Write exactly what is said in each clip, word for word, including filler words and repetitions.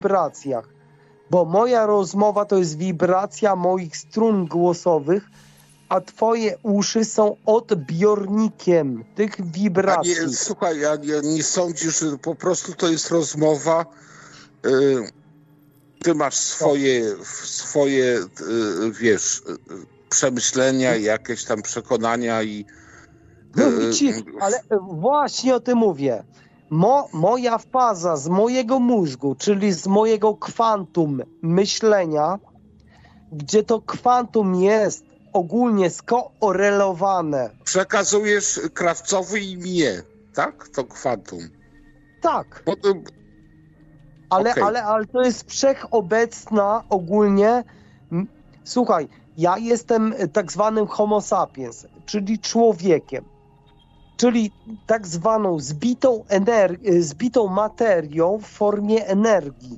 wibracjach, bo moja rozmowa to jest wibracja moich strun głosowych, a twoje uszy są odbiornikiem tych wibracji. A nie, słuchaj, ja nie, nie sądzisz, że po prostu to jest rozmowa. Yy, ty masz swoje, swoje yy, wiesz, yy, przemyślenia, jakieś tam przekonania i... Yy, ci, ale właśnie o tym mówię. Mo, moja faza z mojego mózgu, czyli z mojego kwantum myślenia, gdzie to kwantum jest ogólnie skorelowane. Przekazujesz Krawcowi i mnie, tak? To kwantum. Tak. Potem... Ale, okay. ale, ale to jest wszechobecna ogólnie. Słuchaj, ja jestem tak zwanym homo sapiens, czyli człowiekiem. Czyli tak zwaną zbitą, ener- zbitą materią w formie energii,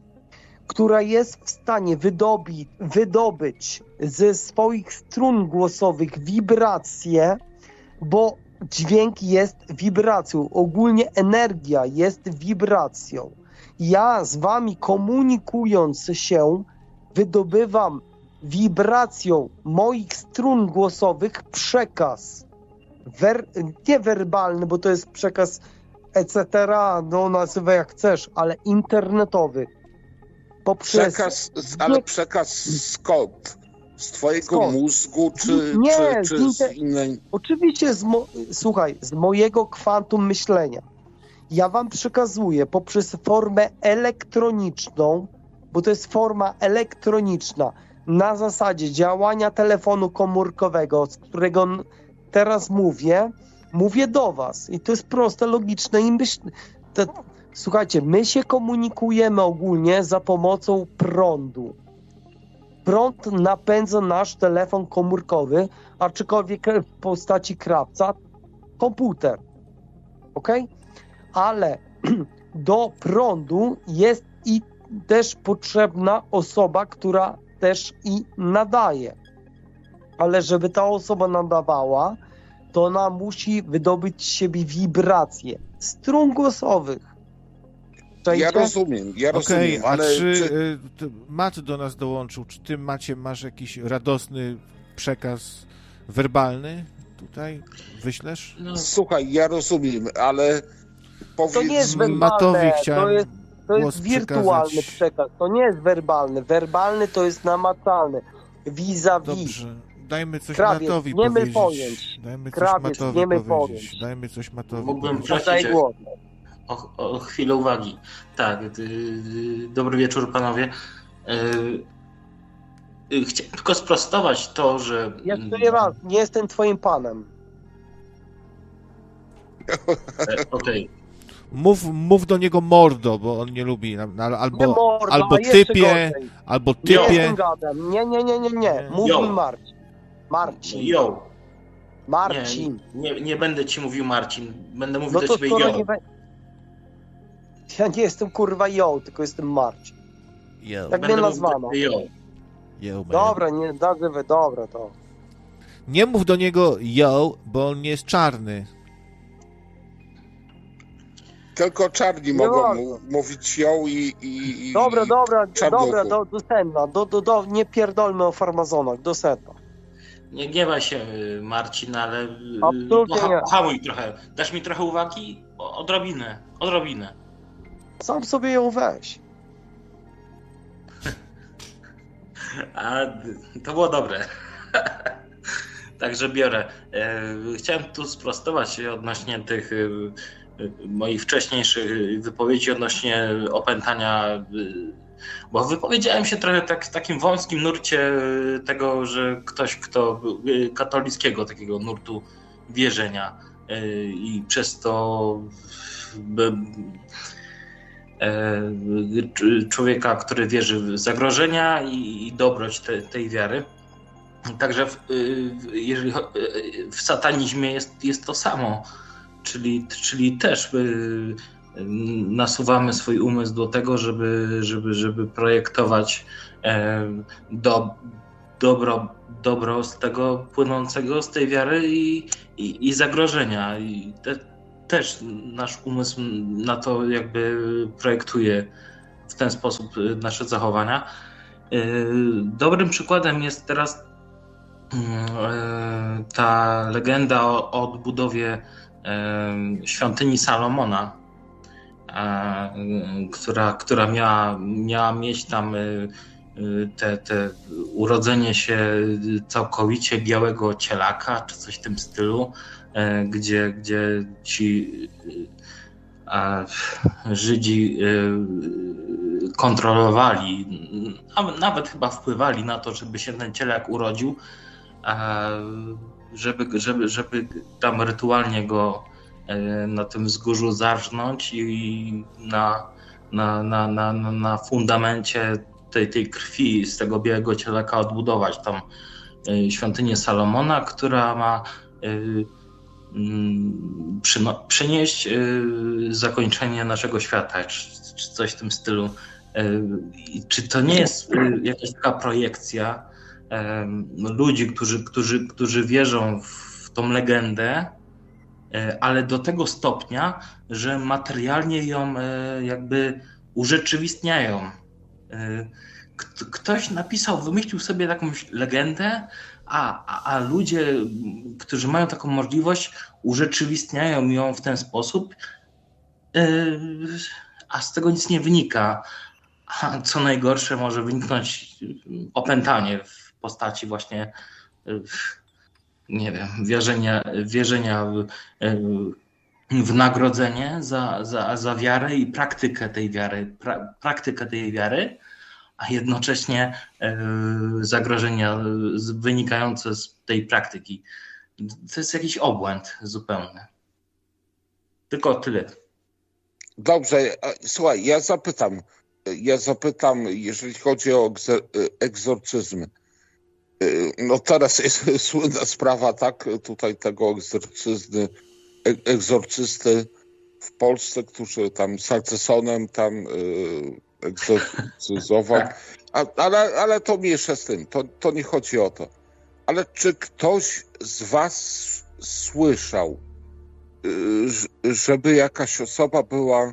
która jest w stanie wydobyć, wydobyć ze swoich strun głosowych wibracje, bo dźwięk jest wibracją, ogólnie energia jest wibracją. Ja z wami komunikując się wydobywam wibracją moich strun głosowych przekaz. Wer- nie werbalny, bo to jest przekaz et cetera, no nazywaj jak chcesz, ale internetowy. Poprzez... Przekaz, ale przekaz skąd? Z twojego skąd? mózgu, czy, nie, czy, czy z, inter... z innej... Oczywiście, z mo... słuchaj, z mojego kwantum myślenia. Ja wam przekazuję poprzez formę elektroniczną, bo to jest forma elektroniczna, na zasadzie działania telefonu komórkowego, z którego teraz mówię, mówię do was. I to jest proste, logiczne i myśl... to... Słuchajcie, my się komunikujemy ogólnie za pomocą prądu. Prąd napędza nasz telefon komórkowy, aczkolwiek w postaci krawca, komputer. Ok? Ale do prądu jest i też potrzebna osoba, która też i nadaje. Ale żeby ta osoba nadawała, to ona musi wydobyć z siebie wibracje strun głosowych. Ja rozumiem, ja rozumiem, okay, ale... A czy, czy... czy Matt do nas dołączył? Czy ty, Macie, masz jakiś radosny przekaz werbalny tutaj? Wyślesz? No. Słuchaj, ja rozumiem, ale... Powiedz... To nie jest werbalne, Matowi chciałem to jest, to jest wirtualny przekazać. przekaz, to nie jest werbalny. Werbalny to jest namacalny. Vis-a-vis. Dobrze. Dajmy coś Krawiec, Matowi nie powiedzieć. Pojęć. Dajmy coś Krawiec, Matowi nie my powiedzieć. pojęć. Dajmy coś Matowi Mógłbym powiedzieć. prosić o, o chwilę uwagi. Tak, dobry wieczór panowie. Chciałem tylko sprostować to, że... Jeszcze raz, nie jestem twoim panem. Okej. Okay. Mów, mów do niego mordo, bo on nie lubi. Albo, nie mordo, albo typie, gorzej. albo typie. Nie, nie, nie, nie, nie. Mów mi Marcin. Marcin. Jo. Marcin. Nie, nie, nie będę ci mówił Marcin. Będę mówił no do to ciebie jo. Nie... Ja nie jestem kurwa jo, tylko jestem Marcin. Yo. Jak mnie nazwano. Jo. Yo, dobra, nie, nazywę, dobra to. Nie mów do niego yo, bo on nie jest czarny. Tylko czarni nie mogą mu, mówić ją i, i, i Dobra, dobra, czarnuchu. dobra, do, do sedna, do, do, do, nie pierdolmy o farmazonach, do sedna. Nie gniewaj się, Marcin, ale absolutnie no, nie. Hamuj trochę. Dasz mi trochę uwagi? O, odrobinę, odrobinę. Sam sobie ją weź. A to było dobre. Także biorę. Chciałem tu sprostować odnośnie tych moich wcześniejszych wypowiedzi odnośnie opętania, bo wypowiedziałem się trochę tak w takim wąskim nurcie tego, że ktoś, kto katolickiego takiego nurtu wierzenia i przez to człowieka, który wierzy w zagrożenia i dobroć te, tej wiary. Także w, jeżeli w satanizmie jest, jest to samo, czyli, czyli też nasuwamy swój umysł do tego, żeby, żeby, żeby projektować do, dobro, dobro z tego płynącego z tej wiary i, i, i zagrożenia. I te, też nasz umysł na to jakby projektuje w ten sposób nasze zachowania. Dobrym przykładem jest teraz ta legenda o odbudowie świątyni Salomona, która, która miała, miała mieć tam te, te urodzenie się całkowicie białego cielaka, czy coś w tym stylu, gdzie, gdzie ci Żydzi kontrolowali, nawet chyba wpływali na to, żeby się ten cielak urodził, żeby, żeby, żeby tam rytualnie go na tym wzgórzu zarżnąć i na, na, na, na, na fundamencie tej, tej krwi z tego białego cielaka odbudować tam świątynię Salomona, która ma przyno- przynieść zakończenie naszego świata, czy, czy coś w tym stylu. Czy to nie jest jakaś taka projekcja ludzi, którzy, którzy, którzy wierzą w tą legendę, ale do tego stopnia, że materialnie ją jakby urzeczywistniają. Ktoś napisał, wymyślił sobie taką legendę, a, a, a ludzie, którzy mają taką możliwość, urzeczywistniają ją w ten sposób, a z tego nic nie wynika. A co najgorsze, może wyniknąć opętanie w postaci właśnie, nie wiem, wierzenia, wierzenia w, w nagrodzenie za, za, za wiarę i praktykę tej wiary, pra, praktykę tej wiary, a jednocześnie zagrożenia wynikające z tej praktyki. To jest jakiś obłęd zupełny. Tylko tyle. Dobrze, słuchaj, ja zapytam, ja zapytam, jeżeli chodzi o egzorcyzmy. No teraz jest słynna sprawa, tak, tutaj tego egzorcyzny, egzorcysty w Polsce, którzy tam Salcesonem tam egzorcyzował, ale, ale to mniejsza z tym, to, to nie chodzi o to. Ale czy ktoś z was słyszał, żeby jakaś osoba była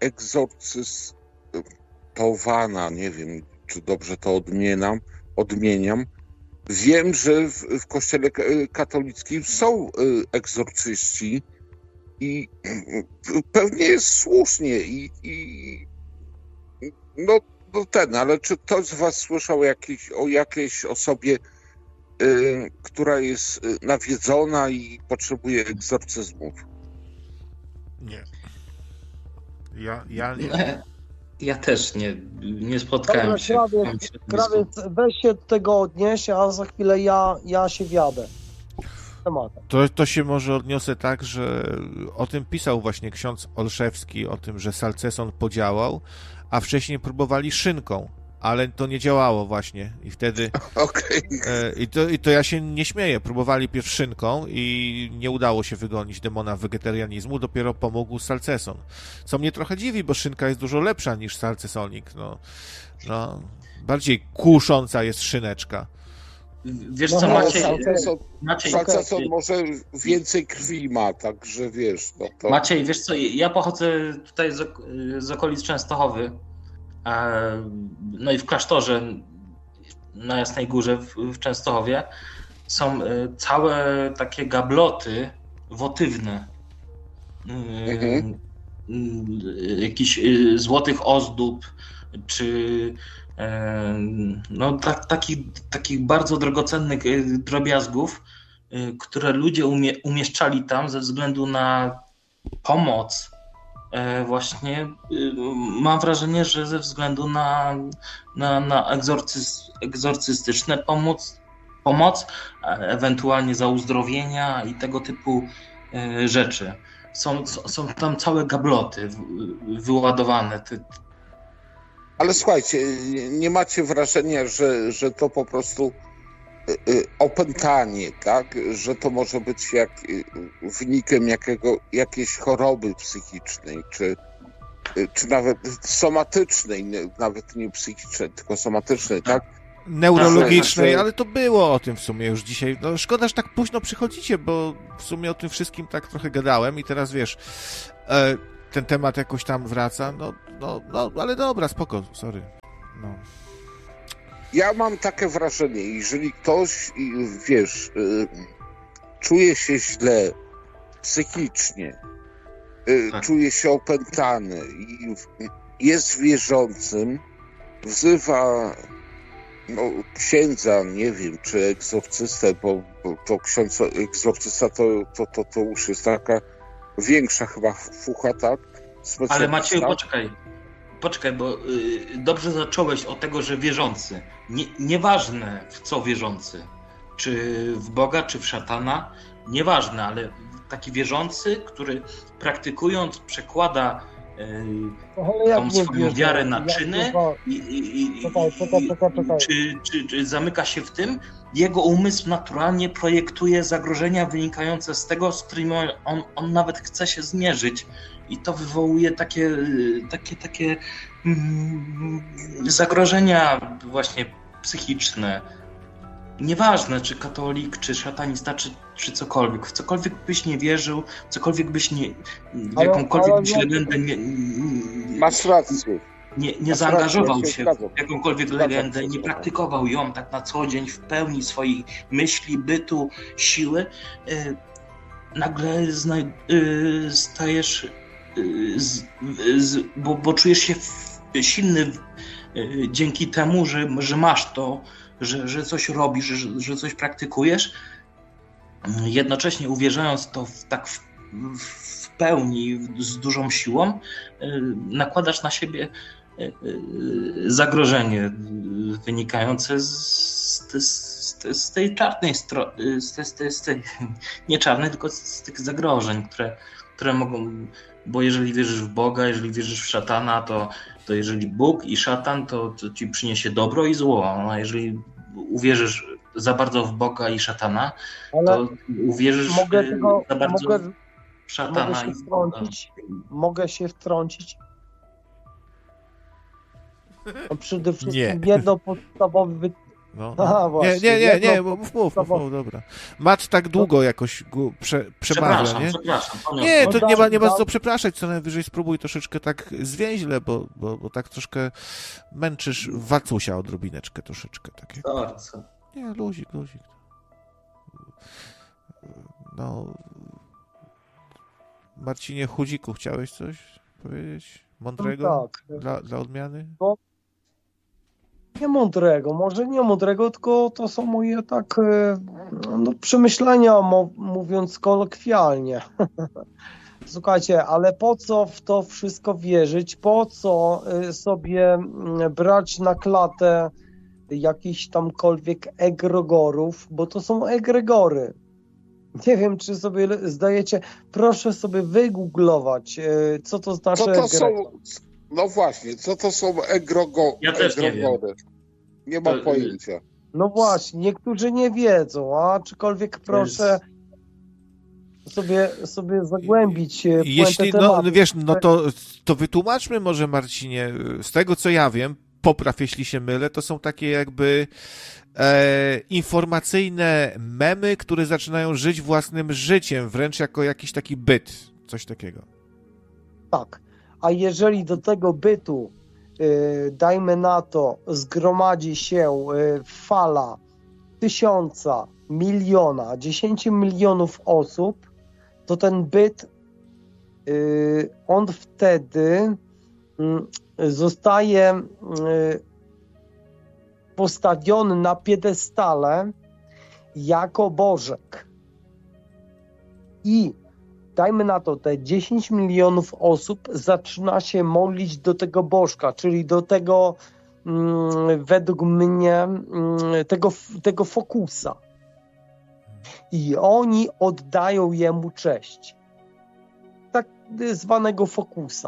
egzorcystowana, nie wiem, czy dobrze to odmieniam, odmieniam. Wiem, że w, w kościele katolickim są egzorcyści i pewnie jest słusznie i, i no, no ten, ale czy ktoś z was słyszał jakiś, o jakiejś osobie, y, która jest nawiedzona i potrzebuje egzorcyzmów? Nie. Ja, ja nie. Ja też nie, nie spotkałem Dobra, się. krawiec, krawiec, weź się do tego odnieś, a za chwilę ja, ja się wjadę. To, to się może odniosę tak, że o tym pisał właśnie ksiądz Olszewski, o tym, że Salceson podziałał, a wcześniej próbowali szynką, ale to nie działało właśnie i wtedy... Okay. E, i, to, I to ja się nie śmieję. Próbowali pierw szynką i nie udało się wygonić demona wegetarianizmu, dopiero pomógł Salceson. Co mnie trochę dziwi, bo szynka jest dużo lepsza niż salcesonik. No, no, bardziej kusząca jest szyneczka. Wiesz co, no, Maciej... Salceson, Maciej, Salceson może więcej krwi ma, także wiesz... No to... Maciej, wiesz co, ja pochodzę tutaj z, ok- z okolic Częstochowy. No i w klasztorze na Jasnej Górze w, w Częstochowie są całe takie gabloty wotywne. Mhm. Jakichś złotych ozdób, czy no, tak, takich, takich bardzo drogocennych drobiazgów, które ludzie umie, umieszczali tam ze względu na pomoc. Właśnie mam wrażenie, że ze względu na, na, na egzorcyz, egzorcystyczne pomoc, pomoc, ewentualnie za uzdrowienia i tego typu rzeczy. Są, są tam całe gabloty wyładowane. Ale słuchajcie, nie macie wrażenia, że, że to po prostu opętanie, tak? Że to może być jak, wynikiem jakiego, jakiejś choroby psychicznej, czy, czy nawet somatycznej, nawet nie psychicznej, tylko somatycznej, tak? Neurologicznej, że... ale to było o tym w sumie już dzisiaj. No szkoda, że tak późno przychodzicie, bo w sumie o tym wszystkim tak trochę gadałem i teraz wiesz, e, ten temat jakoś tam wraca, no, no, no ale dobra, spoko, sorry. No. Ja mam takie wrażenie, jeżeli ktoś, wiesz, czuje się źle psychicznie, tak. czuje się opętany i jest wierzącym, wzywa no, księdza, nie wiem, czy egzorcystę, bo, bo to ksiądz egzorcysta to, to, to, to już jest taka większa chyba fucha, tak? Ale Macieju, poczekaj, poczekaj, bo y, dobrze zacząłeś od tego, że wierzący. Nie, nieważne w co wierzący, czy w Boga, czy w szatana, nieważne, ale taki wierzący, który praktykując przekłada y, tą swoją wierzę, wiarę na czyny i, i, i, czekaj, czekaj, czekaj, czekaj. Czy, czy, czy zamyka się w tym, jego umysł naturalnie projektuje zagrożenia wynikające z tego, z którymi on, on nawet chce się zmierzyć i to wywołuje takie, takie, takie mm, zagrożenia właśnie psychiczne. Nieważne, czy katolik, czy szatanista, czy, czy cokolwiek. W cokolwiek byś nie wierzył, cokolwiek byś nie... W ale, jakąkolwiek ale, byś legendę nie... Masz rację. Nie, nie zaangażował rację, się w jakąkolwiek legendę, nie praktykował ją tak na co dzień w pełni swoich myśli, bytu, siły. Yy, nagle zna, yy, stajesz... Yy, z, z, bo, bo czujesz się silny yy, dzięki temu, że, że masz to, Że, że coś robisz, że, że coś praktykujesz, jednocześnie uwierzając to w, tak w, w pełni, z dużą siłą, nakładasz na siebie zagrożenie wynikające z, z, z, z tej czarnej strony, z, z, z tej, nie czarnej, tylko z, z tych zagrożeń, które, które mogą, bo jeżeli wierzysz w Boga, jeżeli wierzysz w szatana, to to jeżeli Bóg i szatan, to, to ci przyniesie dobro i zło. A jeżeli uwierzysz za bardzo w Boga i szatana, ale to uwierzysz mogę tego, za bardzo mogę, w szatana mogę się i w Boga. Wtrącić, mogę się wtrącić? No przede wszystkim nie. jedno podstawowe... Wy... No, no. Aha, właśnie, nie, nie, nie, nie, mów, mów, mów, mów, dobra. Mat tak długo no. jakoś go prze, przemawia, nie? Przepraszam, nie, to nie ma, nie ma co przepraszać, co najwyżej spróbuj troszeczkę tak zwięźle, bo, bo, bo tak troszkę męczysz Wacusia odrobineczkę troszeczkę. Takie. Bardzo. Nie, luzik, luzik. No... Marcinie Chudziku, chciałeś coś powiedzieć? Mądrego? No tak. Dla, dla odmiany? Bo nie mądrego, może nie mądrego, tylko to są moje tak no, przemyślenia, mówiąc kolokwialnie. Słuchajcie, ale po co w to wszystko wierzyć? Po co sobie brać na klatę jakichś tamkolwiek egregorów? Bo to są egregory. Nie wiem, czy sobie zdajecie, proszę sobie wygooglować, co to znaczy co to są, no właśnie, co to są egrogo, ja też egrogory? Nie, nie mam to... pojęcia. No właśnie, niektórzy nie wiedzą, a aczkolwiek proszę jest... sobie, sobie zagłębić Jeśli, no wiesz, no to, to wytłumaczmy może, Marcinie, z tego co ja wiem, popraw jeśli się mylę, to są takie jakby e, informacyjne memy, które zaczynają żyć własnym życiem, wręcz jako jakiś taki byt, coś takiego. Tak, a jeżeli do tego bytu, y, dajmy na to, zgromadzi się y, fala tysiąca, miliona, dziesięciu milionów osób, to ten byt, y, on wtedy y, zostaje y, postawiony na piedestale jako Bożek. I dajmy na to, te dziesięć milionów osób zaczyna się modlić do tego Bożka, czyli do tego, mm, według mnie, mm, tego, tego fokusa. I oni oddają jemu cześć. Tak zwanego fokusa.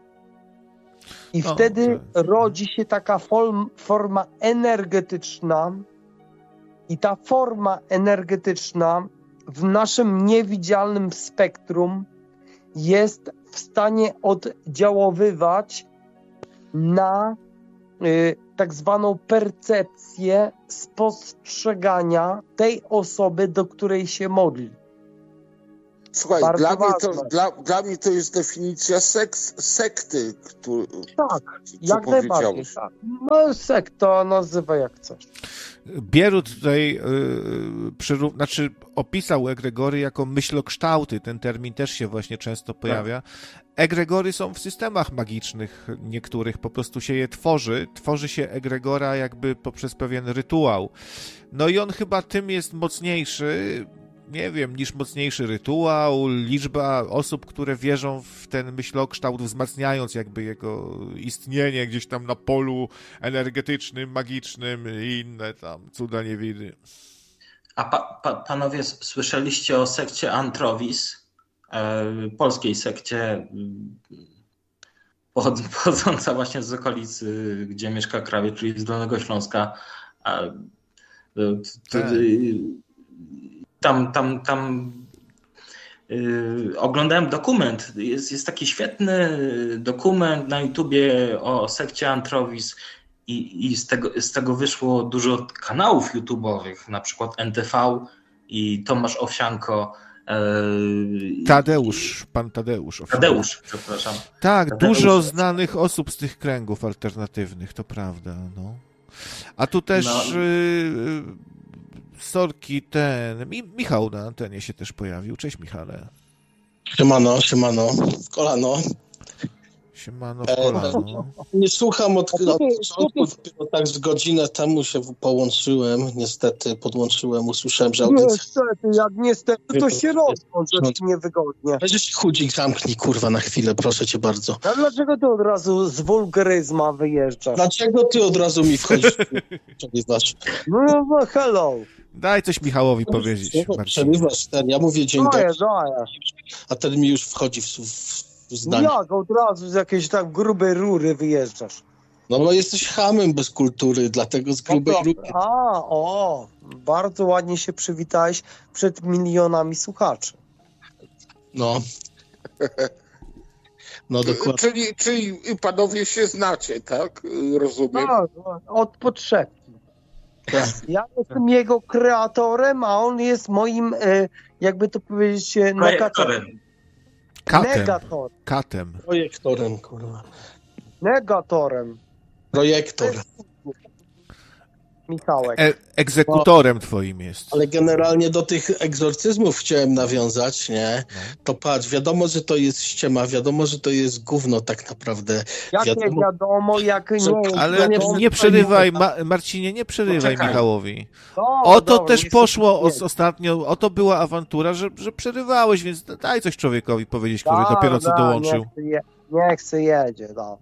I o, wtedy to... rodzi się taka form, forma energetyczna i ta forma energetyczna w naszym niewidzialnym spektrum jest w stanie oddziaływać na y, tak zwaną percepcję spostrzegania tej osoby, do której się modli. Słuchaj, Bardzo dla mnie, to, ważne. dla, dla mnie to jest definicja seks, sekty, który, Tak, co jak najbardziej. powiedziałeś. Tak. No sekta, nazywa jak chcesz. Bierut tutaj yy, przyrów... znaczy opisał egregory jako myślokształty. Ten termin też się właśnie często pojawia. Egregory są w systemach magicznych niektórych, po prostu się je tworzy. Tworzy się egregora jakby poprzez pewien rytuał. No i on chyba tym jest mocniejszy, nie wiem, niż mocniejszy rytuał, liczba osób, które wierzą w ten myślokształt, wzmacniając jakby jego istnienie gdzieś tam na polu energetycznym, magicznym i inne tam cuda niewidy. A pa, pa, panowie s- słyszeliście o sekcie Antrowis, e, polskiej sekcie pochod- pochodząca właśnie z okolicy, gdzie mieszka krawiec, czyli z Dolnego Śląska. A, e, t- t- Tak. Tam, tam, tam yy, oglądałem dokument. Jest, jest taki świetny dokument na YouTubie o sekcie Antrowis i, i z, tego, z tego wyszło dużo kanałów YouTube'owych, na przykład N T V i Tomasz Owsianko. Yy, Tadeusz, pan Tadeusz. owszem. Tadeusz, przepraszam. Tak, Tadeusz. dużo znanych osób z tych kręgów alternatywnych, to prawda, no. A tu też No. y, sorki ten, Mi, Michał na antenie się też pojawił. Cześć Michale. Siemano, siemano, w kolano. Siemano w kolano. Nie słucham od, A od ty- początku, ty- dopiero tak z godzinę temu się połączyłem, niestety podłączyłem, usłyszałem, że audycja... Niestety, jak niestety, to się rozłącz, że ci niewygodnie. Weź chudzik, zamknij, kurwa, na chwilę, proszę cię bardzo. A dlaczego ty od razu z wulgaryzma wyjeżdżasz? Dlaczego ty od razu mi wchodzisz? Przerywasz. No, no hello. Daj coś Michałowi powiedzieć, Marcin. Przerywasz ten, ja mówię dzień Daję, dobry, daję. a ten mi już wchodzi w, w, w zdanie. Jak od razu z jakiejś tak grubej rury wyjeżdżasz? No bo jesteś hamem bez kultury, dlatego z grubej No to- rury. A, o, bardzo ładnie się przywitałeś przed milionami słuchaczy. No. No dokładnie. Czyli, czyli panowie się znacie, tak? Rozumiem. Tak, od podszewki. Tak. Ja jestem jego kreatorem, a on jest moim, e, jakby to powiedzieć, e, negatorem. Projektorem. Katem, Negator. katem. Projektorem, kurwa. Negatorem. Projektor. Michałek. E, egzekutorem twoim jest. Ale generalnie do tych egzorcyzmów chciałem nawiązać, nie? To patrz, wiadomo, że to jest ściema, wiadomo, że to jest gówno tak naprawdę. Jak nie wiadomo- wiadomo, jak nie jest Ale wiadomo, nie to przerywaj, Ma, Marcinie, nie przerywaj Poczekaj. Michałowi. No, O to dobra, też nie poszło chcę os- ostatnio, o to była awantura, że, że przerywałeś, więc daj coś człowiekowi powiedzieć, który Da, dopiero co da, dołączył. Niech, je, niech se jedzie, da.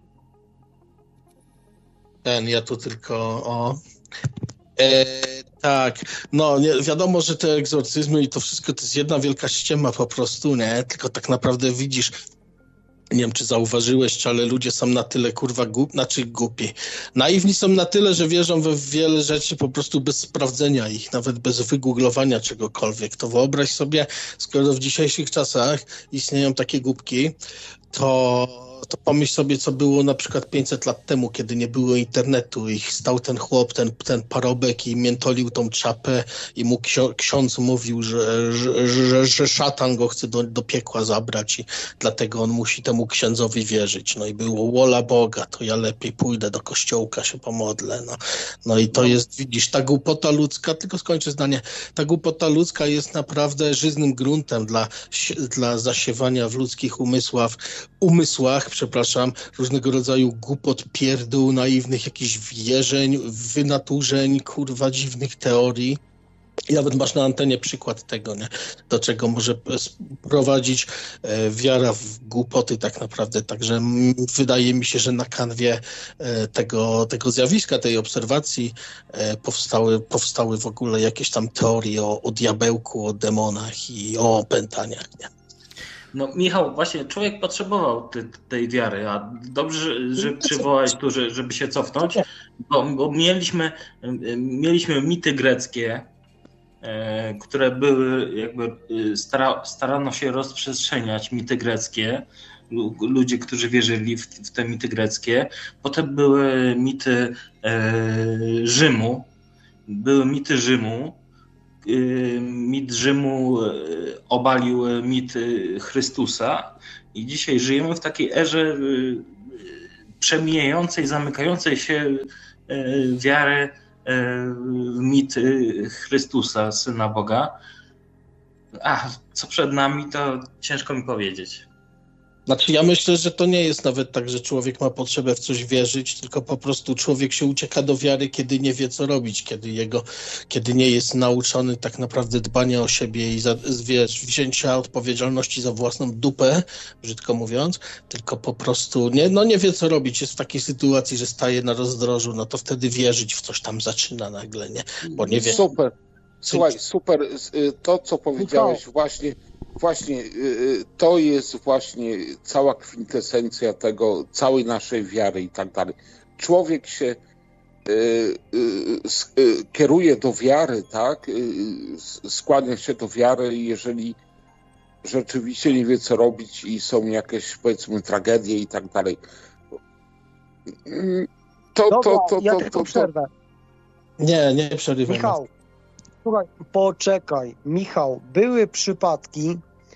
Ten, ja tu tylko, o... E, tak, no nie, wiadomo, że te egzorcyzmy i to wszystko to jest jedna wielka ściema po prostu, nie? Tylko tak naprawdę widzisz, nie wiem, czy zauważyłeś, czy ale ludzie są na tyle, kurwa, głupi, znaczy głupi. Naiwni są na tyle, że wierzą we wiele rzeczy po prostu bez sprawdzenia ich, nawet bez wygooglowania czegokolwiek. To wyobraź sobie, skoro w dzisiejszych czasach istnieją takie głupki, to, to pomyśl sobie, co było na przykład pięćset lat temu, kiedy nie było internetu i stał ten chłop, ten, ten parobek i miętolił tą czapę i mu ksio, ksiądz mówił, że, że, że, że szatan go chce do, do piekła zabrać i dlatego on musi temu księdzowi wierzyć. No i było wola Boga, to ja lepiej pójdę do kościołka, się pomodlę. No, no i to jest, widzisz, ta głupota ludzka, tylko skończę zdanie, ta głupota ludzka jest naprawdę żyznym gruntem dla, dla zasiewania w ludzkich umysłach, umysłach, przepraszam, różnego rodzaju głupot, pierdół, naiwnych jakichś wierzeń, wynaturzeń, kurwa, dziwnych teorii. I nawet masz na antenie przykład tego, nie? Do czego może prowadzić e, wiara w głupoty tak naprawdę. Także m, wydaje mi się, że na kanwie e, tego, tego zjawiska, tej obserwacji e, powstały, powstały w ogóle jakieś tam teorie o, o diabełku, o demonach i o opętaniach, nie? No Michał, właśnie człowiek potrzebował te, tej wiary, a dobrze, że, że przywołałeś tu, że, żeby się cofnąć, bo, bo mieliśmy, mieliśmy mity greckie, e, które były jakby, stara, starano się rozprzestrzeniać mity greckie, ludzie, którzy wierzyli w, w te mity greckie. Potem były mity e, Rzymu, były mity Rzymu, mit Rzymu obalił mit Chrystusa i dzisiaj żyjemy w takiej erze przemijającej, zamykającej się wiary w mit Chrystusa, Syna Boga. A co przed nami, to ciężko mi powiedzieć. Znaczy ja myślę, że to nie jest nawet tak, że człowiek ma potrzebę w coś wierzyć, tylko po prostu człowiek się ucieka do wiary, kiedy nie wie, co robić, kiedy jego, kiedy nie jest nauczony tak naprawdę dbania o siebie i za, wiesz, wzięcia odpowiedzialności za własną dupę, brzydko mówiąc, tylko po prostu nie, no nie wie, co robić. Jest w takiej sytuacji, że staje na rozdrożu, no to wtedy wierzyć w coś tam zaczyna nagle, nie? Bo nie wie. Super. Słuchaj, super. To, co powiedziałeś, właśnie Właśnie to jest właśnie cała kwintesencja tego, całej naszej wiary i tak dalej. Człowiek się y, y, y, kieruje do wiary, tak? Skłania się do wiary, jeżeli rzeczywiście nie wie, co robić i są jakieś, powiedzmy, tragedie i tak dalej. To, Dobra, to, to, ja to, tylko to, przerwę. Nie, nie przerywaj. Michał, słuchaj, poczekaj. Michał, były przypadki,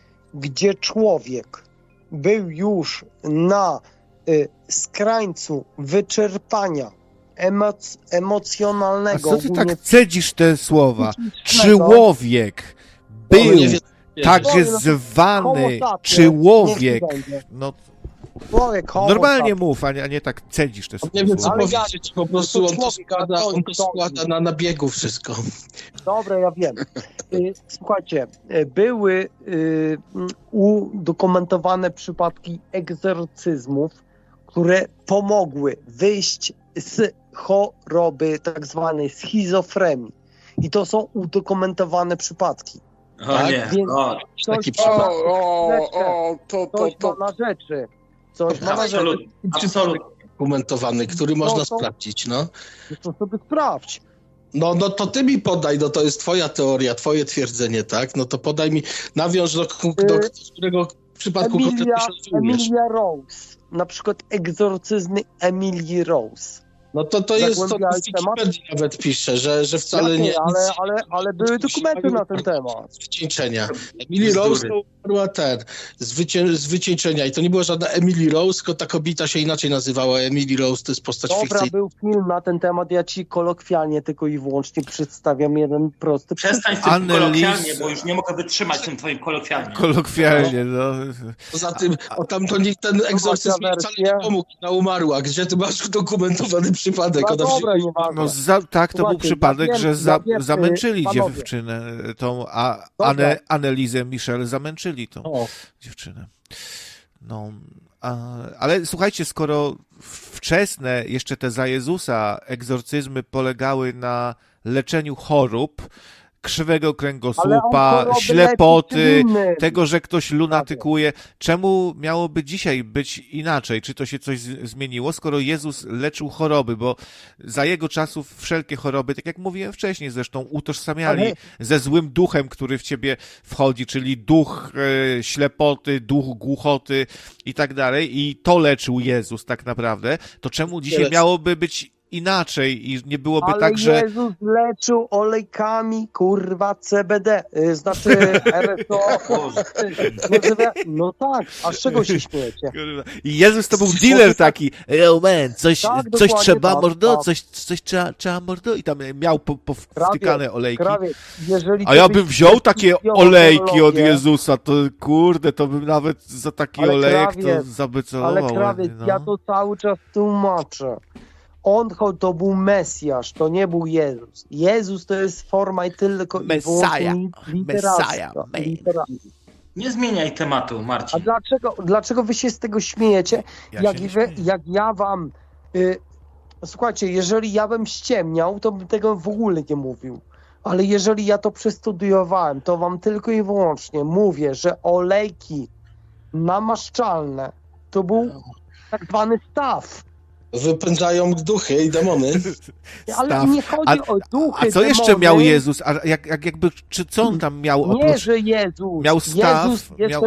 gdzie człowiek był już na y, skrańcu wyczerpania emoc- A emocjonalnego. co ty ogólnie tak cedzisz te słowa? psychicznego. Człowiek On był nie wie, tak Homo zwany sapiens, człowiek. niech będzie. No, Człowiek, homo normalnie sapiens. mów, a nie, a nie tak cedzisz te on nie wie, co słowa. Ale ja- powiedzieć, po prostu to on to człowiek, składa, to on to jest składa na, na biegu wszystko. Dobra, ja wiem. Y, Słuchajcie, y, były y, udokumentowane przypadki egzorcyzmów, które pomogły wyjść z choroby tak zwanej schizofrenii. I to są udokumentowane przypadki. O Tak, nie, więc- o, Taki Coś O, ma, o, o, to, to, coś to, ma na rzeczy. Coś ma na rzeczy. absolutnie, absolutnie. Dokumentowany, który można No to- sprawdzić, no. To sobie sprawdź. No, no to ty mi podaj, no to jest twoja teoria, twoje twierdzenie, tak? No to podaj mi, nawiąż do, do, do którego przypadku Emilia, konkretnie się rozumiesz. Emilia Rose. Na przykład egzorcyzmy Emilii Rose. No to to jest, to Zagłębiałeś w Wikipedii nawet pisze, że, że wcale Ja nie... nie, ale, nic- ale, ale były dokumenty na ten temat. Z wycieńczenia. Emily Bzdury. Rose to umarła ten, z, wycię, z wycieńczenia i to nie była żadna Emily Rose, tylko ta kobieta się inaczej nazywała. Emily Rose to jest postać Dobra, fikcyjna. był film na ten temat, ja ci kolokwialnie tylko i wyłącznie przedstawiam jeden prosty Przestań z tym Annelies- kolokwialnie, bo już nie mogę wytrzymać tym twoim kolokwialnie. Kolokwialnie, no. Poza tym, o tam to nikt ten egzorcyzm mi wcale nie pomógł, na umarła. Gdzie ty masz udokumentowany przypadek? No Ona dobra, wzięła- nieważne. No za, tak, to Słuchajcie, był przypadek, ja wiem, że za, ja wiem, zamęczyli panowie. dziewczynę, tą a, Dobra. Anę, Annelizę Michel, zamęczyli tą O, dziewczynę. No, a, ale słuchajcie, skoro wczesne, jeszcze te za Jezusa egzorcyzmy polegały na leczeniu chorób, krzywego Ale on kręgosłupa, choroby ślepoty, leczy innym. tego, że ktoś lunatykuje. Czemu miałoby dzisiaj być inaczej? Czy to się coś z- zmieniło, skoro Jezus leczył choroby? Bo za jego czasów wszelkie choroby, tak jak mówiłem wcześniej zresztą, utożsamiali Ale- ze złym duchem, który w ciebie wchodzi, czyli duch e, ślepoty, duch głuchoty i tak dalej. I to leczył Jezus tak naprawdę. To czemu dzisiaj Tyle. miałoby być inaczej i nie byłoby Ale tak, że... Jezus leczył olejkami, kurwa, C B D, y, znaczy R S O. Boże. Nazywa- No tak, a z czego się śmiejecie? Kurwa. I Jezus to był dealer taki, yo man, coś, Tak, coś dokładnie trzeba tak, mordo, tak. coś, coś trzeba, trzeba mordo i tam miał po, po wtykane olejki. Krawie, jeżeli A ja ty bym byś wziął takie zdjął olejki od teologię, Jezusa, to kurde, to bym nawet za taki Ale olejek krawiec, to zabecelował. Ale krawiec, no. ja to cały czas tłumaczę. On cho- to był Mesjasz, to nie był Jezus. Jezus to jest forma i tylko i Messiah. wyłącznie literacka. Messiah, man. Literacka. Nie zmieniaj tematu, A Marcin. dlaczego, dlaczego wy się z tego śmiejecie? Ja jak, się nie wy, śmieję. jak ja wam... Y, słuchajcie, jeżeli ja bym ściemniał, to bym tego w ogóle nie mówił. Ale jeżeli ja to przestudiowałem, to wam tylko i wyłącznie mówię, że olejki namaszczalne to był tak zwany staw. wypędzają duchy i demony. Ale Staw. nie chodzi A- o duchy, A co jeszcze demony. miał Jezus? A jak, jak jakby, czy co on tam miał Nie, oprócz... że Jezus. miał staw, Jezus, jeszcze miał- raz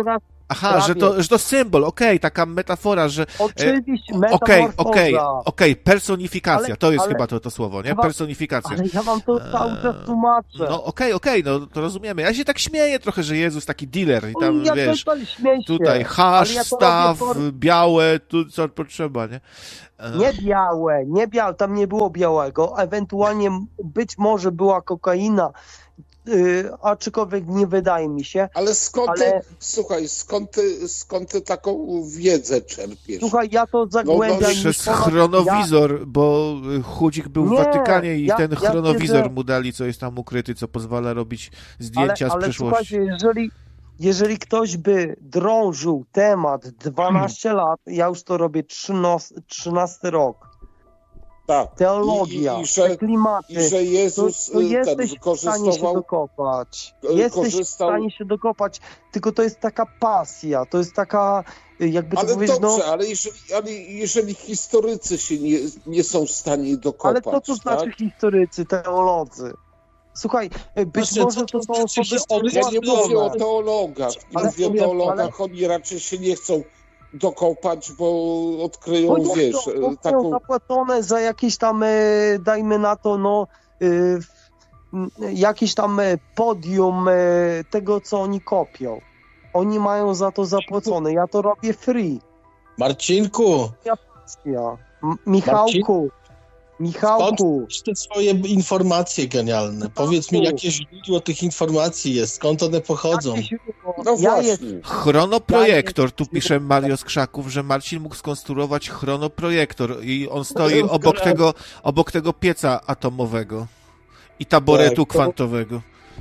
Aha, Prawie. że to, że to symbol, okej, okay, taka metafora, że... Oczywiście, Okej, metamorfoza. okej, okej, personifikacja, Ale- to jest ale- chyba to, to słowo, nie? chyba- Personifikacja. Ale ja wam to cały czas tłumaczę. No okej, okej, no to rozumiemy. Ja się tak śmieję trochę, że Jezus taki dealer i tam, ja wiesz, też śmieję się, tutaj hasz, ale ja to staw, robię for- białe, tu co potrzeba, nie? E, Nie białe, nie białe, tam nie było białego, ewentualnie być może była kokaina, yy, aczkolwiek nie wydaje mi się. Ale skąd Ale- ty, słuchaj, skąd ty, skąd ty taką wiedzę czerpiesz? Słuchaj, ja to zagłębiam... no, już Przez ponad- chronowizor, bo Chudzik był w Nie, Watykanie i ja- ten ja chronowizor siedzę- mu dali, co jest tam ukryty, co pozwala robić Ale, zdjęcia z ale przeszłości. słuchajcie, jeżeli, jeżeli ktoś by drążył temat dwanaście lat, ja już to robię trzynasty rok, Tak. teologia, I, i, i, że, te klimaty, I że to, Jezus to y, jesteś ten w stanie się wykorzystywał... dokopać. y, Jesteś korzystał- w stanie się dokopać, tylko to jest taka pasja, to jest taka, y, jakby to Ale powiedzieć, dobrze, no... ale, jeżeli, ale jeżeli historycy się nie, nie są w stanie Ale dokopać, co to znaczy tak? historycy, teolodzy? Słuchaj, y, być Właśnie, może co to to są znaczy osoby historycy? Ja nie mówię o odłożone. teologach, nie Ale mówię o powiem, teologach, oni raczej się nie chcą dokopać, bo odkryją, No jak wiesz, to, to są taką... zapłacone za jakieś tam, e, dajmy na to, no, e, m, jakieś tam e, podium e, tego, co oni kopią. Oni mają za to zapłacone. Ja to robię free. Marcinku, Ja. M- Michałku, Michałku, skąd te swoje informacje genialne? Powiedz mi, jakie źródło tych informacji jest, skąd one pochodzą? jakie źródło? No ja właśnie. jest, Chronoprojektor, tu pisze Mario z Krzaków, że Marcin mógł skonstruować chronoprojektor i on stoi obok tego, obok tego pieca atomowego i taboretu Tak, to- kwantowego.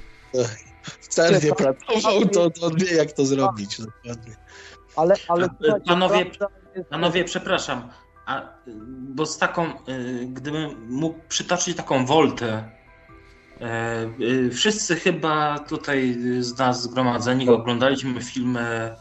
W Cernie pracował, to, to on wie, jak to zrobić. Dokładnie. ale, ale A, słuchajcie, panowie, prawda jest- Panowie, przepraszam, a, y, bo z taką, y, gdybym mógł przytoczyć taką woltę, y, y, wszyscy chyba tutaj z nas zgromadzeni oglądaliśmy filmy,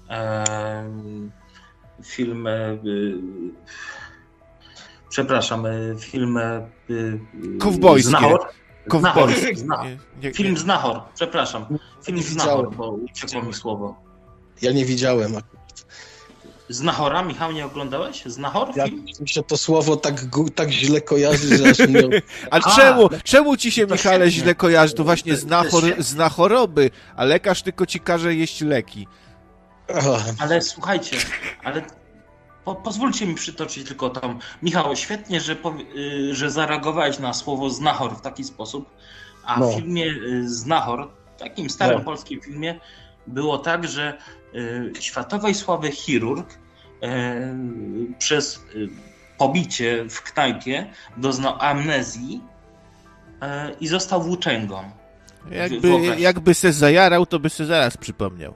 y, filmy, y, przepraszam, y, filmy y, Kowbojskie. Znachor. Kowbojski. Znachor. Nie, nie, Film nie. Znachor, przepraszam. Film Nie Znachor, widziałem. bo uciekło mi słowo. Ja nie widziałem. Znachora, Michał, nie oglądałeś? Znachor Ja, film? mi się to słowo tak, gu- tak źle kojarzy, że aż mnie... A A, czemu, czemu ci się, to Michale, świetnie. źle kojarzy? To właśnie To- to zna, jest chor- świetnie. zna choroby, a lekarz tylko ci każe jeść leki. O, Ale słuchajcie, ale po, pozwólcie mi przytoczyć tylko tam. Michał, świetnie, że, powie, y, że zareagowałeś na słowo znachor w taki sposób, a No. w filmie y, Znachor, takim starym No. polskim filmie, było tak, że y, światowej sławy chirurg y, przez y, pobicie w knajpie doznał amnezji y, i został włóczęgą. Jakby, Wyobraź. jakby se zajarał, to by se zaraz przypomniał.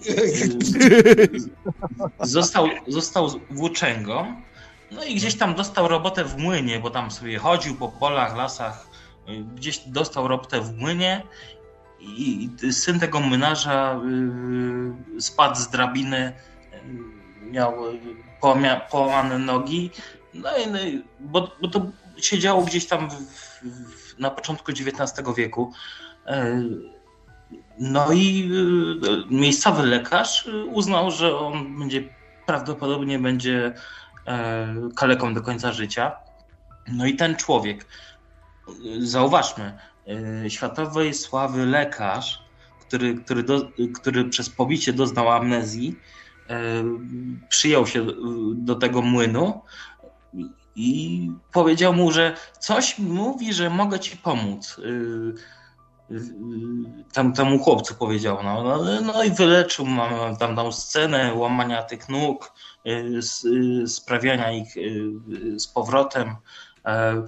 Został, został włóczęgą, no i gdzieś tam dostał robotę w młynie, bo tam sobie chodził po polach, lasach, gdzieś dostał robotę w młynie i i syn tego młynarza y, spadł z drabiny, y, miał y, połamia, połamane nogi, no i, no i bo, bo to się działo gdzieś tam w, w, na początku dziewiętnastego wieku. Y, No i y, miejscowy lekarz y, uznał, że on będzie prawdopodobnie będzie e, kaleką do końca życia. No i ten człowiek, y, zauważmy, y, światowej sławy lekarz, który, który, do, który przez pobicie doznał amnezji, y, przyjął się do tego młynu i powiedział mu, że coś mi mówi, że mogę ci pomóc. Y, Tam, temu chłopcu powiedział, no, no, no i wyleczył, mam tam tą scenę łamania tych nóg, y, s- y, sprawiania ich y, z powrotem. E,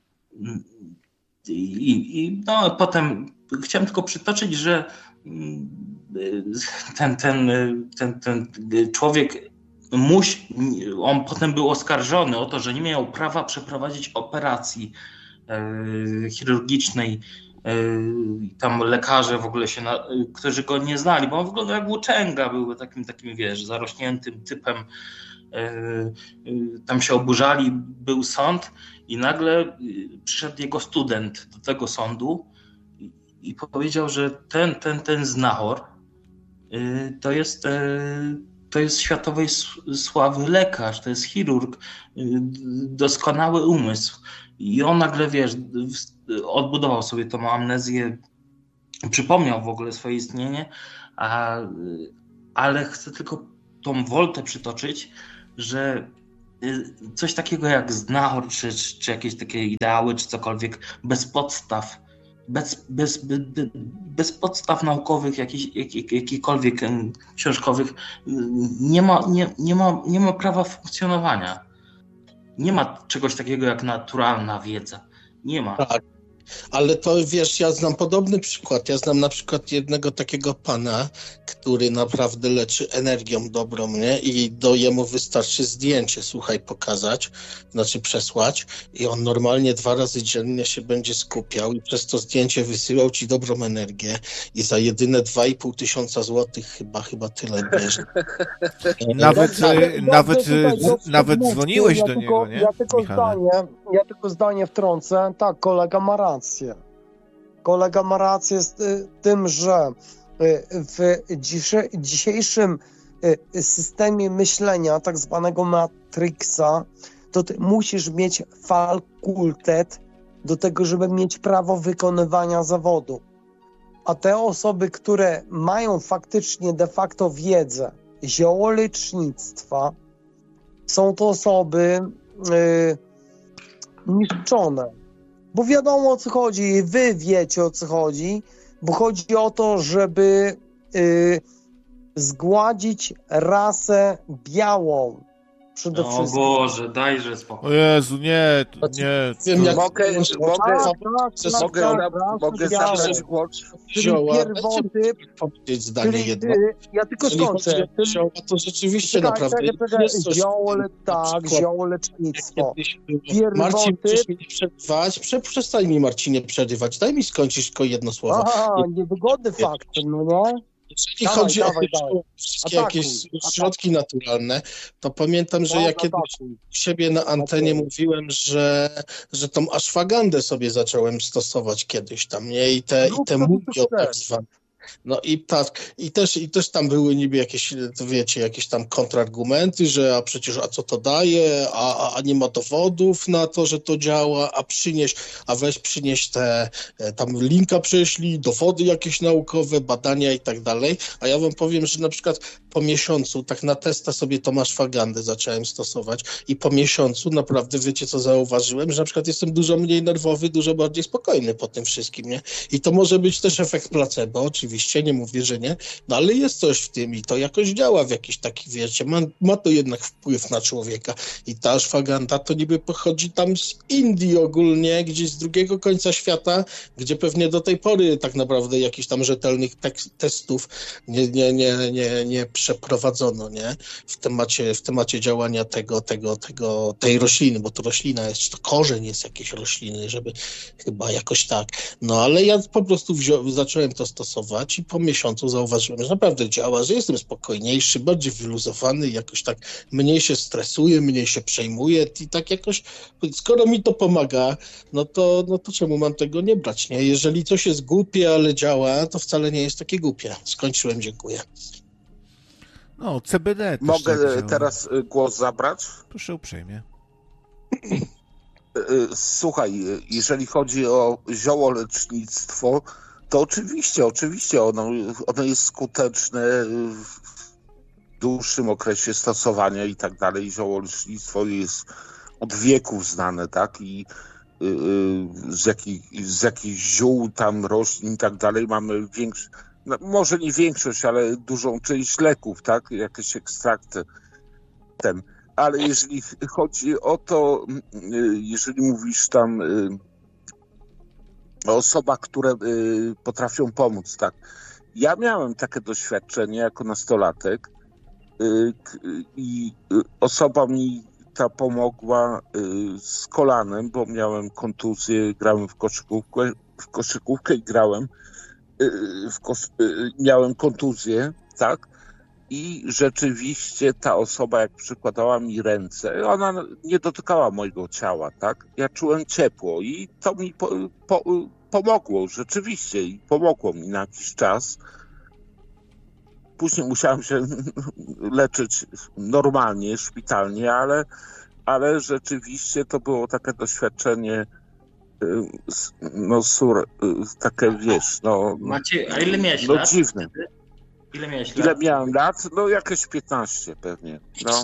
I, i no, potem chciałem tylko przytoczyć, że mm, y, ten, ten, y, ten, ten człowiek muś, on potem był oskarżony o to, że nie miał prawa przeprowadzić operacji e, chirurgicznej. Tam lekarze w ogóle się, na, którzy go nie znali, bo on wyglądał jak włóczęga, był takim, takim wiesz, zarośniętym typem. Tam się oburzali, był sąd i nagle przyszedł jego student do tego sądu i powiedział, że ten, ten, ten znachor to jest, to jest światowej sławy lekarz, to jest chirurg, doskonały umysł. I on nagle, wiesz, odbudował sobie tą amnezję, przypomniał w ogóle swoje istnienie, a, ale chcę tylko tą woltę przytoczyć, że coś takiego jak znachor, czy, czy jakieś takie ideały, czy cokolwiek, bez podstaw, bez, bez, bez, bez podstaw naukowych, jakich, jak, jakichkolwiek książkowych, nie ma, nie, nie, ma, nie ma prawa funkcjonowania. Nie ma czegoś takiego jak naturalna wiedza. Nie ma. Tak. Ale to wiesz, ja znam podobny przykład. Ja znam na przykład jednego takiego pana, który naprawdę leczy energią dobrą, nie? I do jemu wystarczy zdjęcie, słuchaj, pokazać, znaczy przesłać i on normalnie dwa razy dziennie się będzie skupiał i przez to zdjęcie wysyłał ci dobrą energię i za jedyne dwa i pół tysiąca złotych chyba, chyba tyle bierze. Nawet, Dobrze, nawet, dobrze, tutaj, nawet mówcie, dzwoniłeś ja do tylko, niego, nie? Ja tylko, Michale? zdanie, ja tylko zdanie wtrącę. Tak, kolega ma rację. Kolega ma rację z y, tym, że y, w dzisie, dzisiejszym y, systemie myślenia, tak zwanego Matrixa, to ty musisz mieć fakultet do tego, żeby mieć prawo wykonywania zawodu. A te osoby, które mają faktycznie de facto wiedzę ziołolecznictwa, są to osoby y, niszczone. Bo wiadomo, o co chodzi, wy wiecie, o co chodzi, bo chodzi o to, żeby y, zgładzić rasę białą przede O wszystkim. Boże, dajże O spokój. Jezu, nie, nie. Wiem, jak Mogę, mogę, Tak, tak, mogę, tak, na- tak, mogę białe. zabrać głos? Czyli zioła. pierwoty, Dajcie mi powiedzieć zdanie czyli, jedno. y, ja tylko Jeżeli chodzi skończę. o zioła, to rzeczywiście Czekaj, naprawdę czekaj, czekaj, jest coś... ziołole, na tak, przykład, ziołolecznictwo. kiedyś było. Pierwoty- Marcin, musisz mi nie przerywać. Prze, przestań mi, Marcinie, przerywać. Daj mi skończyć tylko jedno słowo. Aha, niewygodny fakt, no nie? Jeżeli Dawaj, chodzi dawaj, o te dawaj. wszystkie Atakuj, jakieś atakuj. środki naturalne, to pamiętam, że No, ja kiedyś atakuj. u siebie na antenie Okej. mówiłem, że, że tą aszwagandę sobie zacząłem stosować kiedyś tam, nie? I te, Rób i te co ty mugio tak chcesz. zwane. No i tak, i też, i też tam były niby jakieś, to wiecie, jakieś tam kontrargumenty, że a przecież a co to daje, a, a nie ma dowodów na to, że to działa, a przynieś, a weź przynieś te, e, tam linka prześlij, dowody jakieś naukowe, badania i tak dalej, a ja wam powiem, że na przykład po miesiącu, tak na testa sobie tą ashwagandę zacząłem stosować i po miesiącu naprawdę, wiecie co zauważyłem, że na przykład jestem dużo mniej nerwowy, dużo bardziej spokojny po tym wszystkim, nie? I to może być też efekt placebo, oczywiście, nie mówię, że nie, no ale jest coś w tym i to jakoś działa w jakiś taki, wiecie, ma, ma to jednak wpływ na człowieka i ta ashwaganda to niby pochodzi tam z Indii ogólnie, gdzieś z drugiego końca świata, gdzie pewnie do tej pory tak naprawdę jakichś tam rzetelnych tek- testów nie, nie, nie, nie, nie przeprowadzono, nie, w temacie, w temacie działania tego, tego, tego, tej rośliny, bo to roślina jest, czy to korzeń jest jakiejś rośliny, żeby chyba jakoś tak, no ale ja po prostu wzią- zacząłem to stosować i po miesiącu zauważyłem, że naprawdę działa, że jestem spokojniejszy, bardziej wyluzowany, jakoś tak mniej się stresuję, mniej się przejmuję i tak jakoś, skoro mi to pomaga, no to, no to czemu mam tego nie brać, nie? Jeżeli coś jest głupie, ale działa, to wcale nie jest takie głupie. Skończyłem, dziękuję. No, C B D też tak Mogę działa. teraz y, głos zabrać? Proszę uprzejmie. Y, y, Słuchaj, y, jeżeli chodzi o ziołolecznictwo, to oczywiście, oczywiście ono, ono jest skuteczne w dłuższym okresie stosowania i tak dalej. Ziołolecznictwo jest od wieków znane, tak? I y, y, z, jakich, z jakichś ziół tam, roślin i tak dalej mamy większość, no, może nie większość, ale dużą część leków, tak? Jakieś ekstrakty ten. Ale jeżeli chodzi o to, y, jeżeli mówisz tam y, o osobach, które y, potrafią pomóc, tak. Ja miałem takie doświadczenie jako nastolatek y, k- i y, osoba mi ta pomogła y, z kolanem, bo miałem kontuzję, grałem w koszykówkę, w koszykówkę i grałem, y, w kosz, y, miałem kontuzję, tak. I rzeczywiście ta osoba, jak przykładała mi ręce, ona nie dotykała mojego ciała, tak? Ja czułem ciepło i to mi po, po, pomogło, rzeczywiście, i pomogło mi na jakiś czas. później musiałem się leczyć normalnie, szpitalnie, ale, ale rzeczywiście to było takie doświadczenie, no sur, takie wiesz, no... Macie, a ile miałeś no, lat? dziwne. Ile miałeś Ile lat? miałem lat? No jakieś piętnaście pewnie, no.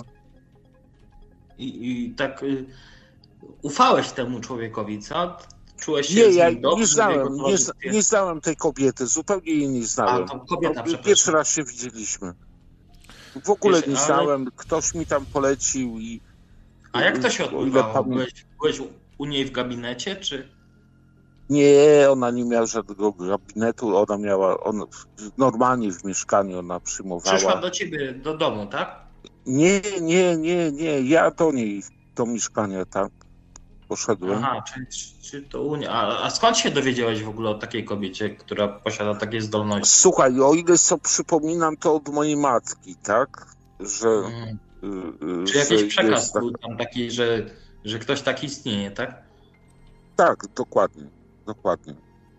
I, i tak y, ufałeś temu człowiekowi, co? Czułeś się Nie, z ja nim dobrze nie w znałem, jego nie, towarzystwie? nie znałem tej kobiety, zupełnie jej nie znałem. A, to kobieta, No, przepraszam. pierwszy raz się widzieliśmy. W ogóle Wiesz, nie ale- znałem, ktoś mi tam polecił i... A jak to się o ile odbywało? pamię- Byłeś, byłeś u niej w gabinecie, czy... Nie, ona nie miała żadnego gabinetu, ona miała, on, normalnie w mieszkaniu ona przyjmowała. Przyszła do ciebie do domu, tak? Nie, nie, nie, nie, ja do niej, do mieszkania tam poszedłem. Aha, czy, czy to u niej... A, a skąd się dowiedziałeś w ogóle o takiej kobiecie, która posiada takie zdolności? Słuchaj, o ile sobie przypominam, to od mojej matki, tak? Że... Mm. y, y, Czy jakiś że przekaz jest tak- był tam taki, że, że ktoś taki istnieje, tak? Tak, dokładnie, dokładnie.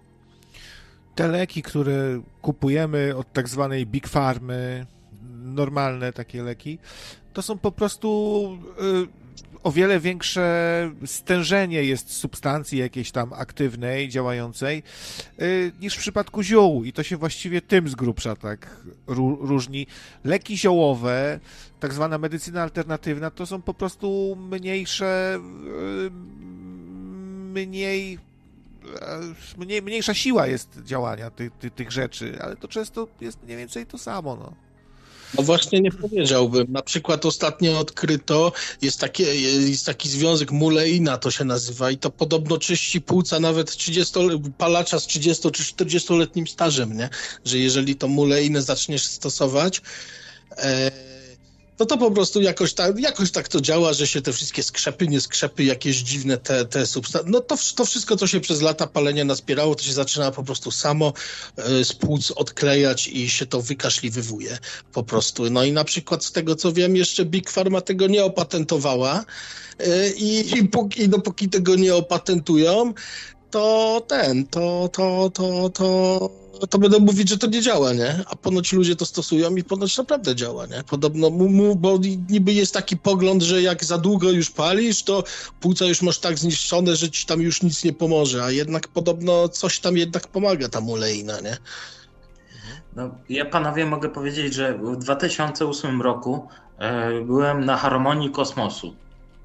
Te leki, które kupujemy od tak zwanej Big Farmy, normalne takie leki, to są po prostu y, o wiele większe stężenie jest substancji jakiejś tam aktywnej, działającej, y, niż w przypadku ziół i to się właściwie tym z grubsza tak ró- różni. Leki ziołowe, tak zwana medycyna alternatywna, to są po prostu mniejsze, y, mniej Mniej, mniejsza siła jest działania ty, ty, tych rzeczy, ale to często jest mniej więcej to samo. No. No właśnie nie powiedziałbym. Na przykład ostatnio odkryto, jest, takie, jest taki związek muleina, to się nazywa, i to podobno czyści płuca nawet trzydziestu, palacza z trzydziestu czy czterdziestoletnim stażem, nie? Że jeżeli to muleinę zaczniesz stosować, e, no to po prostu jakoś tak, jakoś tak to działa, że się te wszystkie skrzepy, nie skrzepy, jakieś dziwne te, te substancje, no to, to wszystko, co się przez lata palenia nazbierało, to się zaczyna po prostu samo y, z płuc odklejać i się to wykaszliwywuje po prostu. No i na przykład z tego, co wiem, jeszcze Big Pharma tego nie opatentowała y, i, i, póki, i dopóki tego nie opatentują, to ten, to, to, to, to, to będą mówić, że to nie działa, nie? A ponoć ludzie to stosują i ponoć naprawdę działa, nie? Podobno, mu, mu, bo niby jest taki pogląd, że jak za długo już palisz, to płuca już masz tak zniszczone, że ci tam już nic nie pomoże, a jednak podobno coś tam jednak pomaga, ta muleina, nie? No, ja panowie mogę powiedzieć, że w dwa tysiące ósmym roku e, byłem na Harmonii Kosmosu.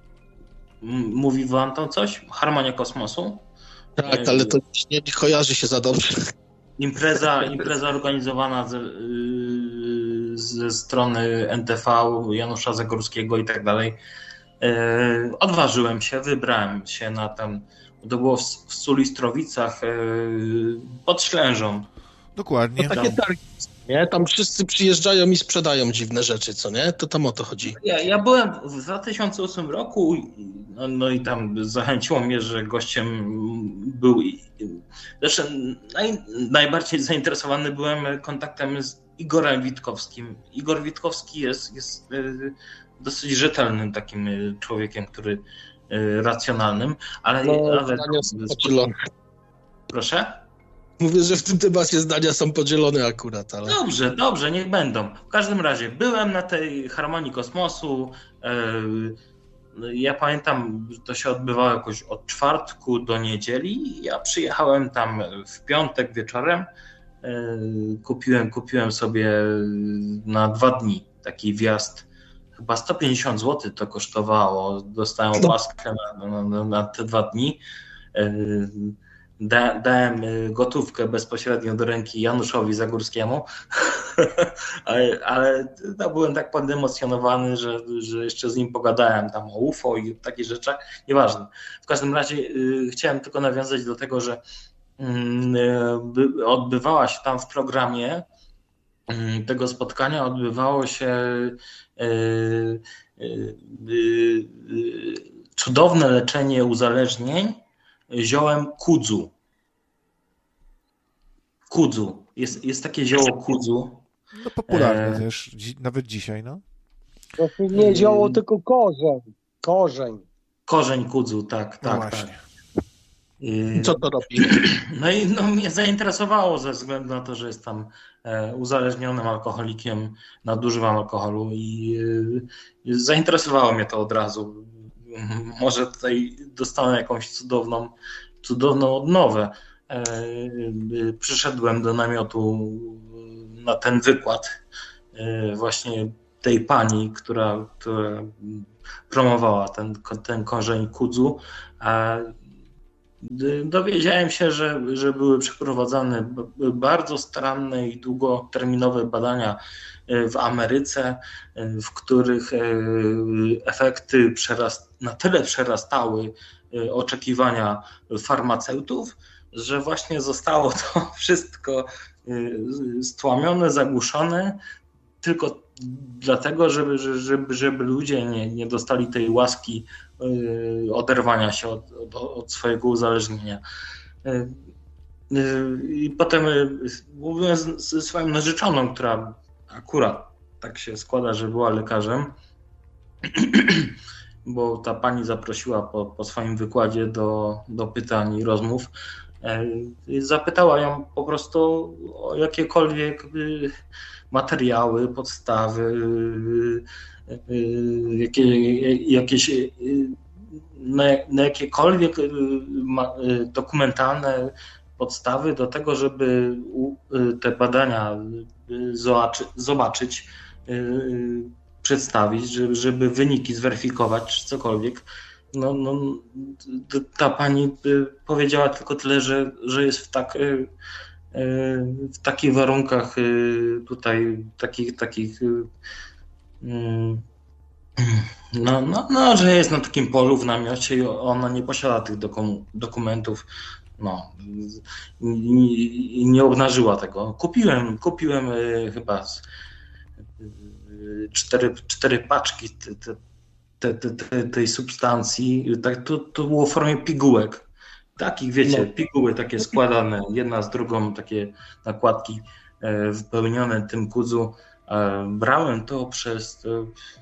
M- mówi wam to coś? Harmonia Kosmosu? Tak, ale to nie, nie kojarzy się za dobrze. Impreza, impreza organizowana ze, yy, ze strony N T V, Janusza Zagórskiego i tak dalej. Yy, odważyłem się, wybrałem się na ten, to było w, w Sulistrowicach yy, pod Ślężą. Dokładnie. To takie targi, nie? Tam wszyscy przyjeżdżają i sprzedają dziwne rzeczy, co nie? To tam o to chodzi. Ja, ja byłem w dwa tysiące ósmym roku, no, no i tam zachęciło mnie, że gościem był. Zresztą naj, najbardziej zainteresowany byłem kontaktem z Igorem Witkowskim. Igor Witkowski jest, jest dosyć rzetelnym takim człowiekiem, który racjonalnym, ale. No, ale zdania są podzielone. Proszę? Mówię, że w tym temacie zdania są podzielone akurat, ale... Dobrze, dobrze, niech będą. W każdym razie byłem na tej Harmonii Kosmosu. Ja pamiętam, to się odbywało jakoś od czwartku do niedzieli. Ja przyjechałem tam w piątek wieczorem. Kupiłem, kupiłem sobie na dwa dni taki wjazd. Chyba sto pięćdziesiąt złotych to kosztowało. Dostałem opaskę na, na, na, na te dwa dni. Da, dałem gotówkę bezpośrednio do ręki Januszowi Zagórskiemu, ale, ale no, byłem tak podemocjonowany, że, że jeszcze z nim pogadałem tam o U F O i takich rzeczach, nieważne. W każdym razie y, chciałem tylko nawiązać do tego, że y, odbywała się tam w programie y, tego spotkania, odbywało się y, y, y, y, cudowne leczenie uzależnień ziołem kudzu. Kudzu. Jest, jest takie zioło kudzu. No popularne E... też, dzi- nawet dzisiaj, no. To nie zioło, tylko korzeń. Korzeń. Korzeń kudzu, tak, No tak, właśnie. tak. I co to robi? No i no, mnie zainteresowało ze względu na to, że jestem e, uzależnionym alkoholikiem, nadużywam alkoholu i e, zainteresowało mnie to od razu. Może tutaj dostanę jakąś cudowną, cudowną odnowę. E, e, przyszedłem do namiotu na ten wykład e, właśnie tej pani, która, która promowała ten, ten korzeń kudzu. A dowiedziałem się, że, że były przeprowadzane bardzo staranne i długoterminowe badania w Ameryce, w których efekty przerast- na tyle przerastały oczekiwania farmaceutów, że właśnie zostało to wszystko stłamione, zagłuszone tylko dlatego, żeby, żeby, żeby ludzie nie, nie dostali tej łaski oderwania się od, od, od swojego uzależnienia. I potem mówiłem ze swoją narzeczoną, która akurat tak się składa, że była lekarzem, bo ta pani zaprosiła po, po swoim wykładzie do, do pytań i rozmów. Zapytała ją po prostu o jakiekolwiek materiały, podstawy, jakie, jakieś na, na jakiekolwiek dokumentalne podstawy do tego, żeby te badania zobaczyć, przedstawić, żeby, żeby wyniki zweryfikować, czy cokolwiek. No, no, ta pani powiedziała tylko tyle, że, że jest w tak w takich warunkach tutaj, takich, takich no, no, no, że jest na takim polu w namiocie i ona nie posiada tych dokum- dokumentów, no, i nie obnażyła tego. Kupiłem, kupiłem chyba cztery, cztery paczki te, te, te, te, tej substancji, tak, to, to było w formie pigułek. Takich, wiecie, no. Piguły takie składane, jedna z drugą, takie nakładki e, wypełnione tym kudzu. E, brałem to przez, e,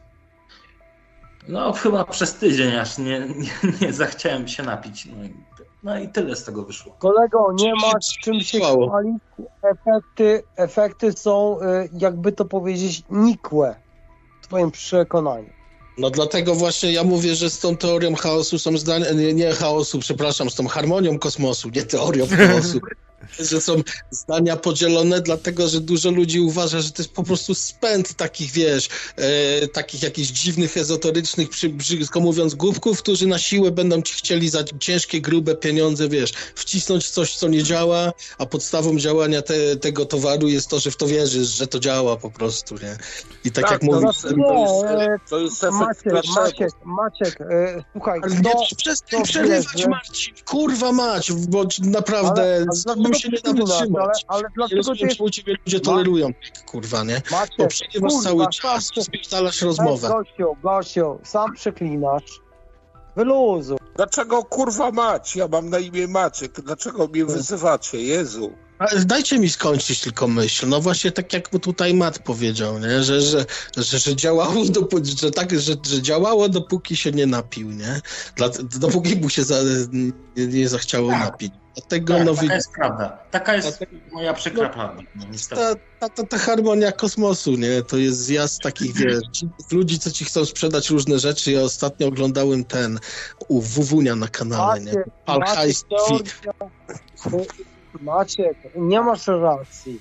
no chyba przez tydzień, aż nie, nie, nie zachciałem się napić. No i, no i tyle z tego wyszło. Kolego, nie ma z czym się chwalić. Efekty, efekty są, e, jakby to powiedzieć, nikłe w twoim przekonaniu. No dlatego właśnie ja mówię, że z tą teorią chaosu są zdania, nie, nie chaosu, przepraszam, z tą harmonią kosmosu, nie teorią chaosu, że są zdania podzielone, dlatego, że dużo ludzi uważa, że to jest po prostu spęd takich, wiesz, e, takich jakichś dziwnych, ezoterycznych, przy, brzydko mówiąc, głupków, którzy na siłę będą ci chcieli za ciężkie, grube pieniądze, wiesz, wcisnąć coś, co nie działa, a podstawą działania te, tego towaru jest to, że w to wierzysz, że to działa po prostu, nie? I tak, tak jak mówisz... To, to jest efekt Maciek, Maciek, Maciek, e, słuchaj, ale kto, nie, przestań przerywać, że... Marcin, kurwa mać, bo naprawdę ale, ale się nie da wytrzymać. Ale, ale dlaczego rozumiem, jest... u ciebie ludzie tolerują, kurwa, nie? Maciek, bo przerywasz cały czas, spierdalasz rozmowę. Gosiu, Gosiu, sam przeklinasz. Wyluzuj. Dlaczego kurwa mać? Ja mam na imię Maciek. Dlaczego mnie wyzywacie? Jezu. Ale dajcie mi skończyć tylko myśl. No właśnie tak jak tutaj Matt powiedział, nie? Że, że, że, że działało dopóki, że tak, że, że działało dopóki się nie napił, nie? Dla, dopóki mu się za, nie, nie zachciało tak. napić. Dlatego, tak, no, taka jest prawda. Taka jest dlatego, moja przykra no, prawda. No, ta, ta, ta, ta harmonia kosmosu, nie? To jest zjazd takich, wiesz, ludzi, co ci chcą sprzedać różne rzeczy. Ja ostatnio oglądałem ten u Wuwunia na kanale, Macie, nie? Alchajs T V. Maciek, nie masz racji.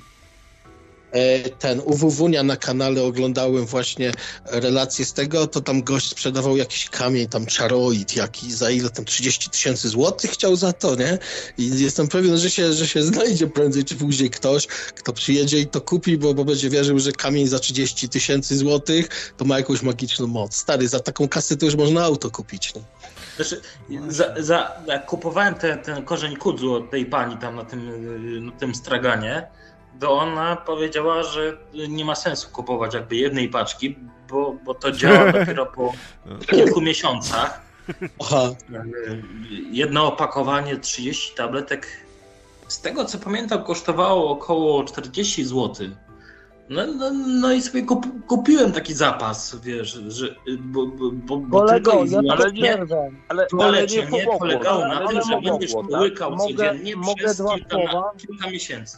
Ten u Wuwunia na kanale oglądałem właśnie relację z tego, to tam gość sprzedawał jakiś kamień, tam czaroid, jaki za ile tam trzydzieści tysięcy złotych chciał za to, nie? I jestem pewien, że się, że się znajdzie prędzej czy później ktoś, kto przyjedzie i to kupi, bo, bo będzie wierzył, że kamień za trzydzieści tysięcy złotych to ma jakąś magiczną moc. Stary, za taką kasę to już można auto kupić, nie? Znaczy, za, za, jak kupowałem te, ten korzeń kudzu od tej pani tam na tym, na tym straganie, to ona powiedziała, że nie ma sensu kupować jakby jednej paczki, bo, bo to działa dopiero po kilku miesiącach. Aha. Jedno opakowanie, trzydzieści tabletek, z tego co pamiętam, kosztowało około czterdzieści złotych. No, no, no i sobie kup, kupiłem taki zapas, wiesz, że bo, bo, bo, bo Kolego, tylko i ja tylko wyłącznie przerwę. Ale, to ale nie leczenie pomogło. polegało tak? na Ale tym, nie że będziesz pomogło, tak? łykał Mogę- codziennie mogę przez dwa kilka, słowa? kilka miesięcy.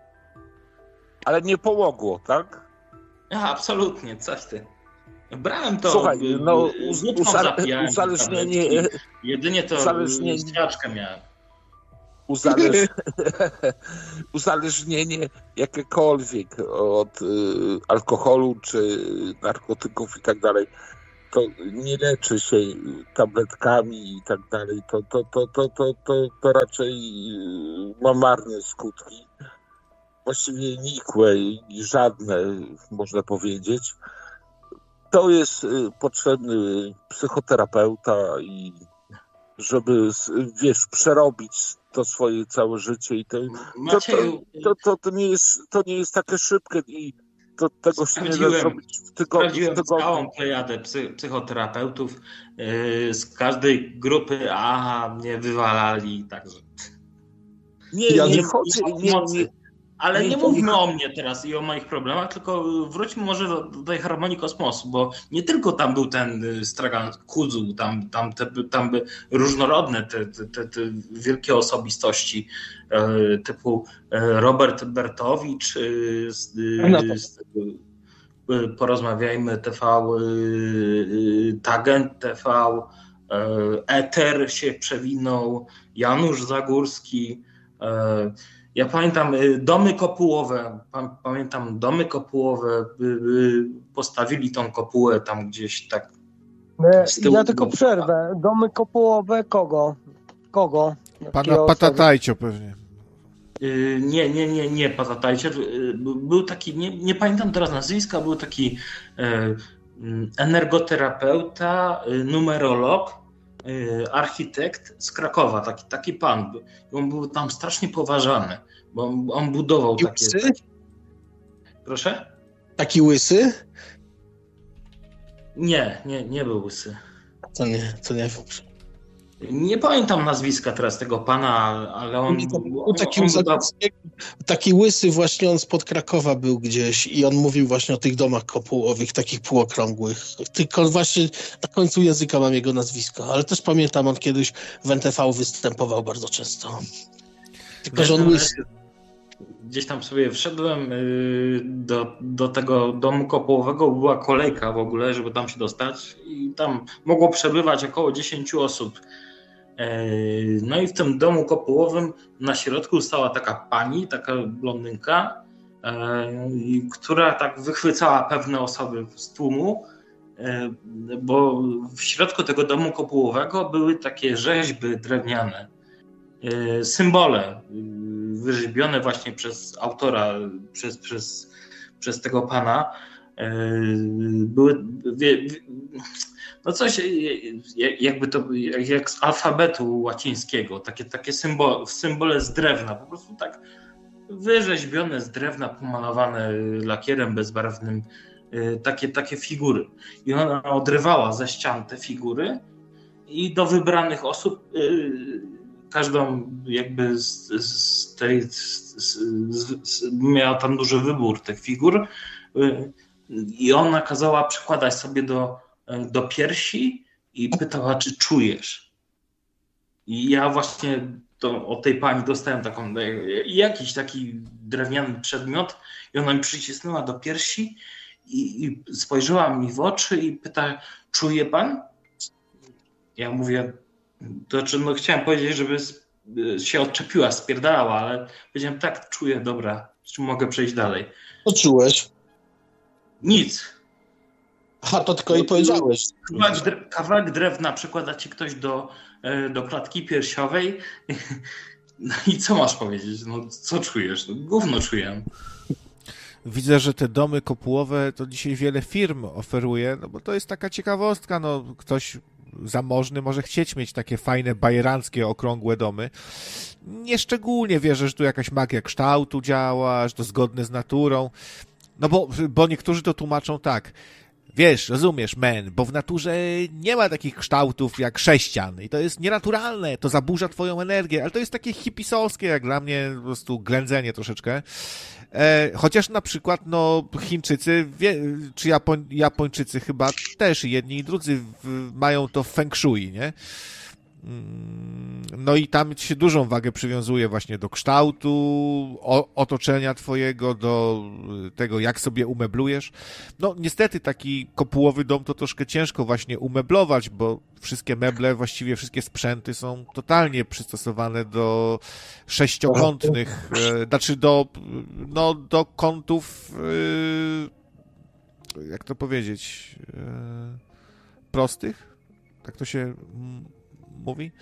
Ale nie pomogło, tak? A, absolutnie, coś ty. Brałem to, Słuchaj, y, no, y, uz- wódką uzale- zapijałem te uzależnienie- tabletki. Jedynie to uzależnienie- straczkę miałem. Uzależ... Uzależnienie jakiekolwiek od y, alkoholu czy narkotyków i tak dalej, to nie leczy się tabletkami i tak dalej. To, to, to, to, to, to, to raczej y, ma marne skutki. Właściwie nikłe i żadne, można powiedzieć. To jest y, potrzebny psychoterapeuta i żeby, wiesz, przerobić to swoje całe życie i to, to, Macieju, to, to, to, nie jest, to nie jest takie szybkie i to, tego się nie da Sprawdziłem- zrobić w tygodniu. W sprawdziłem tygodniu. całą plejadę psy, psychoterapeutów. Yy, z każdej grupy A mnie wywalali, także... Nie, Ja nie nie- chodzi, nie, nie, Ale nie- nie nie- mówmy o mnie teraz i o moich problemach, tylko wróćmy może do, do tej harmonii kosmosu, bo nie tylko tam był ten y, stragan Kudzu, tam, tam, te, tam by różnorodne te, te, te, te wielkie osobistości e, typu e, Robert Bertowicz, y, z, y, No to- z, y, porozmawiajmy T V, y, y, Tagent T V, e, Eter się przewinął, Janusz Zagórski. e, Ja pamiętam y, domy kopułowe, pa- pamiętam domy kopułowe, y, y, postawili tą kopułę tam gdzieś tak. E, Z tyłu Ja tylko domu. przerwę. Domy kopułowe kogo? Kogo? Jakie Pana osoby? Patatajcio pewnie. Y, Nie, nie, nie, nie, patatajcie. Y, Był taki, nie, nie pamiętam teraz nazwiska, był taki y, y, energoterapeuta, y, numerolog, y, architekt z Krakowa, taki, taki pan. był. I on był tam strasznie poważany, bo on, on budował Taki takie... łysy? Proszę? Taki łysy? Nie, nie, nie był łysy. To nie, to nie. Nie pamiętam nazwiska teraz tego pana, ale on, Był on, taki, on łysy, dodał, taki łysy właśnie on spod Krakowa był gdzieś i on mówił właśnie o tych domach kopułowych, takich półokrągłych. Tylko właśnie na końcu języka mam jego nazwisko, ale też pamiętam, on kiedyś w N T V występował bardzo często. Tylko, że on łysy. gdzieś tam sobie wszedłem y, do, do tego domu kopułowego, była kolejka w ogóle, żeby tam się dostać i tam mogło przebywać około dziesięć osób. Y, No i w tym domu kopułowym na środku stała taka pani, taka blondynka, y, która tak wychwycała pewne osoby z tłumu, y, bo w środku tego domu kopułowego były takie rzeźby drewniane, y, symbole y, wyrzeźbione właśnie przez autora, przez, przez, przez tego pana. y, Były wie, wie, no coś y, jakby to jak, jak z alfabetu łacińskiego, takie, takie symbole, symbole z drewna, po prostu tak wyrzeźbione z drewna, pomalowane lakierem bezbarwnym, y, takie, takie figury. I ona odrywała ze ścian te figury i do wybranych osób y, każdą jakby z, z tej z, z, z, miała tam duży wybór tych figur y, i ona kazała przykładać sobie do, do piersi i pytała, czy czujesz. I ja właśnie to, od tej pani dostałem taką jakiś taki drewniany przedmiot i ona mi przycisnęła do piersi i, i spojrzała mi w oczy i pyta, czuje pan? Ja mówię, to znaczy, no chciałem powiedzieć, żeby się odczepiła, spierdalała, ale powiedziałem, tak, czuję, dobra, czy mogę przejść dalej? Co czułeś? Nic. Aha, to tylko i powiedziałeś. Kawałek, dre- kawałek drewna przykłada ci ktoś do, do klatki piersiowej. No i co masz powiedzieć? No co czujesz? No, gówno czuję. Widzę, że te domy kopułowe to dzisiaj wiele firm oferuje, no bo to jest taka ciekawostka, no ktoś zamożny może chcieć mieć takie fajne, bajeranckie, okrągłe domy. Nieszczególnie wierzę, że tu jakaś magia kształtu działa, że to zgodne z naturą. No bo, bo niektórzy to tłumaczą tak. Wiesz, rozumiesz, man, bo w naturze nie ma takich kształtów jak sześcian i to jest nienaturalne, to zaburza twoją energię, ale to jest takie hipisowskie, jak dla mnie, po prostu ględzenie troszeczkę. E, chociaż na przykład, no, Chińczycy, wie, czy Japoń, Japończycy chyba też, jedni i drudzy w, mają to feng shui, nie? No i tam się dużą wagę przywiązuje właśnie do kształtu, o, otoczenia twojego, do tego, jak sobie umeblujesz. No niestety taki kopułowy dom to troszkę ciężko właśnie umeblować, bo wszystkie meble, właściwie wszystkie sprzęty są totalnie przystosowane do sześciokątnych, e, znaczy do, no, do kątów, e, jak to powiedzieć, e, prostych? Tak to się mówi?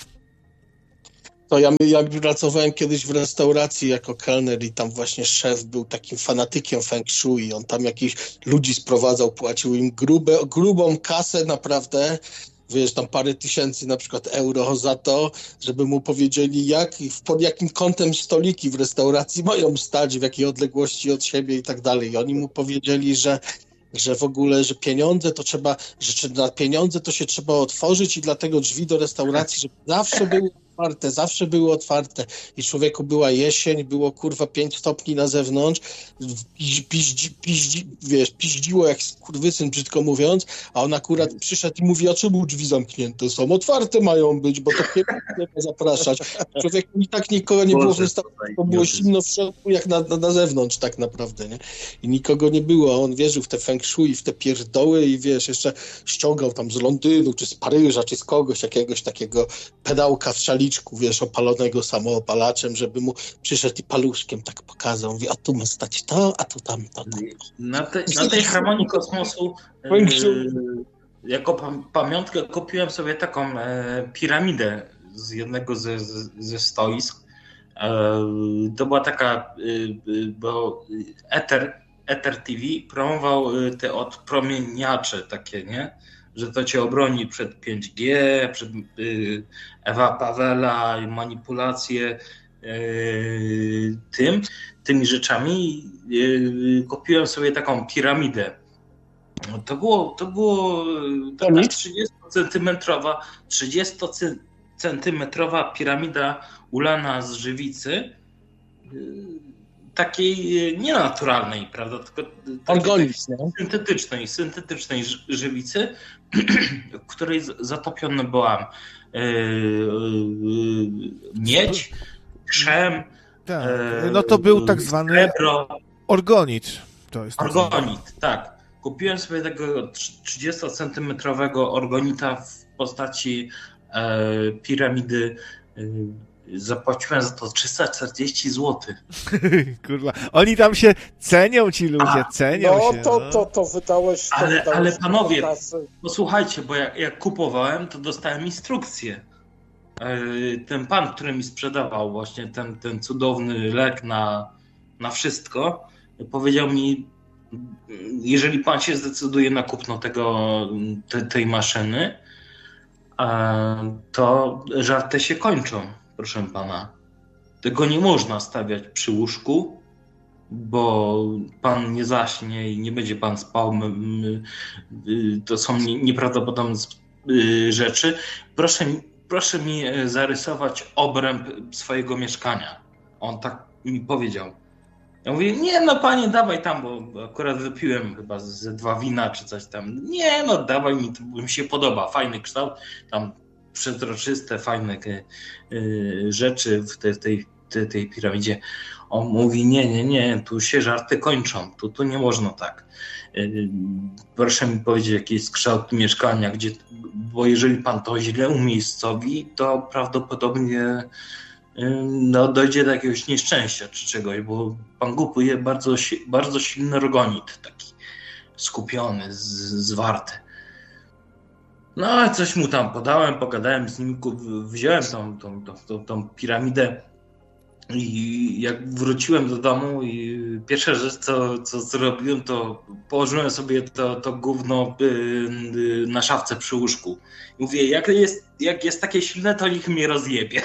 To ja, ja pracowałem kiedyś w restauracji jako kelner i tam właśnie szef był takim fanatykiem feng shui. On tam jakichś ludzi sprowadzał, płacił im grube, grubą kasę naprawdę, wiesz, tam parę tysięcy na przykład euro za to, żeby mu powiedzieli, jak, pod jakim kątem stoliki w restauracji mają stać, w jakiej odległości od siebie i tak dalej. I oni mu powiedzieli, że że w ogóle, że pieniądze to trzeba, że na pieniądze to się trzeba otworzyć i dlatego drzwi do restauracji, żeby zawsze były otwarte, zawsze były otwarte i człowieku była jesień, było kurwa pięć stopni na zewnątrz, piździ, piździ, piździ, wiesz, piździło jak skurwysyn, brzydko mówiąc, a on akurat przyszedł i mówi, a czemu drzwi zamknięte są? Otwarte mają być, bo to nie ma zapraszać. Człowieku i tak nikogo nie było w restauracji, bo było zimno w środku jak na, na, na zewnątrz tak naprawdę, nie? I nikogo nie było, a on wierzył w te feng shui, w te pierdoły i wiesz, jeszcze ściągał tam z Londynu, czy z Paryża, czy z kogoś, jakiegoś takiego pedałka w szaliczku, wiesz, opalonego samoopalaczem, żeby mu przyszedł i paluszkiem tak pokazał, mówi, a tu ma stać to, a tu tamto. Na, te, na tej harmonii kosmosu yy, jako pa- pamiątkę kupiłem sobie taką e, piramidę z jednego ze, ze, ze stoisk. E, to była taka, e, bo Ether, Ether T V promował te odpromieniacze takie, nie? Że to cię obroni przed pięć G, przed y, Ewa Pawela, manipulacje y, tym, tymi rzeczami. Y, kupiłem sobie taką piramidę. To było, to było taka trzydziestocentymetrowa, trzydziestocentymetrowa piramida ulana z żywicy. Y, takiej nienaturalnej, prawda, tylko organicznej, syntetycznej, syntetycznej żywicy, w której zatopiona była yy, yy, miedź, krzem. Tak. No to był tak zwany srebro, orgonit. To jest orgonit, tak. Kupiłem sobie tego trzydziestocentymetrowego orgonita w postaci yy, piramidy. Yy, Zapłaciłem za to trzysta czterdzieści złotych. Kurwa, oni tam się cenią, ci ludzie, A, cenią no, się. To, no to, to wydałeś... To ale, wydałeś ale panowie, posłuchajcie, bo jak, jak kupowałem, to dostałem instrukcję. Ten pan, który mi sprzedawał właśnie ten, ten cudowny lek na, na wszystko, powiedział mi, jeżeli pan się zdecyduje na kupno tego, te, tej maszyny, to żarty się kończą. Proszę pana, tego nie można stawiać przy łóżku, bo pan nie zaśnie i nie będzie pan spał. To są nieprawdopodobne rzeczy. Proszę, proszę mi zarysować obręb swojego mieszkania. On tak mi powiedział. Ja mówię, nie no panie, dawaj tam, bo akurat wypiłem chyba ze dwa wina czy coś tam. Nie no, dawaj mi, to mi się podoba, fajny kształt, tam przezroczyste, fajne y, rzeczy w tej, tej, tej, tej piramidzie. On mówi, nie, nie, nie, tu się żarty kończą, tu, tu nie można tak. Y, proszę mi powiedzieć, jaki jest kształt mieszkania, gdzie, bo jeżeli pan to źle umiejscowi, to prawdopodobnie y, no, dojdzie do jakiegoś nieszczęścia czy czegoś, bo pan kupuje bardzo, bardzo silny orgonit, taki skupiony, z, zwarty. No, coś mu tam podałem, pogadałem z nim, wziąłem tą, tą, tą, tą, tą piramidę i jak wróciłem do domu i pierwsza rzecz, co, co zrobiłem, to położyłem sobie to, to gówno na szafce przy łóżku. I mówię, jak jest, jak jest takie silne, to niech mnie rozjebie.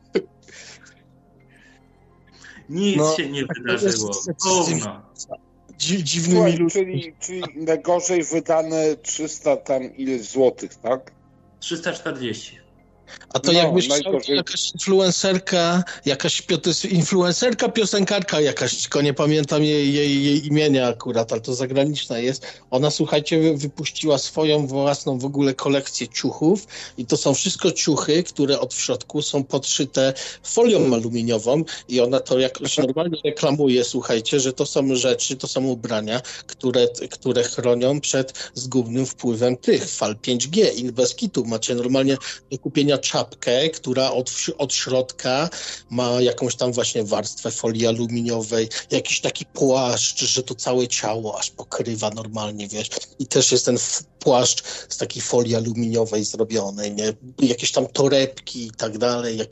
Nic no, się nie wydarzyło. Gówno. dzi, dziwnymi Słuchaj, ludźmi. czyli, czyli najgorzej wydane trzysta tam ileś złotych, tak? trzysta czterdzieści. A to No, jakbyś najgorzej. chciał, jakaś influencerka, jakaś pio- to jest influencerka, piosenkarka jakaś, tylko nie pamiętam jej, jej, jej imienia akurat, ale to zagraniczna jest. Ona, słuchajcie, wy- wypuściła swoją własną w ogóle kolekcję ciuchów i to są wszystko ciuchy, które od w środku są podszyte folią aluminiową i ona to jakoś normalnie reklamuje, słuchajcie, że to są rzeczy, to są ubrania, które, które chronią przed zgubnym wpływem tych fal pięć G i bez kitu. Macie normalnie do kupienia czapkę, która od, od środka ma jakąś tam właśnie warstwę folii aluminiowej, jakiś taki płaszcz, że to całe ciało aż pokrywa normalnie, wiesz. I też jest ten f- płaszcz z takiej folii aluminiowej zrobiony, nie? Jakieś tam torebki i tak dalej,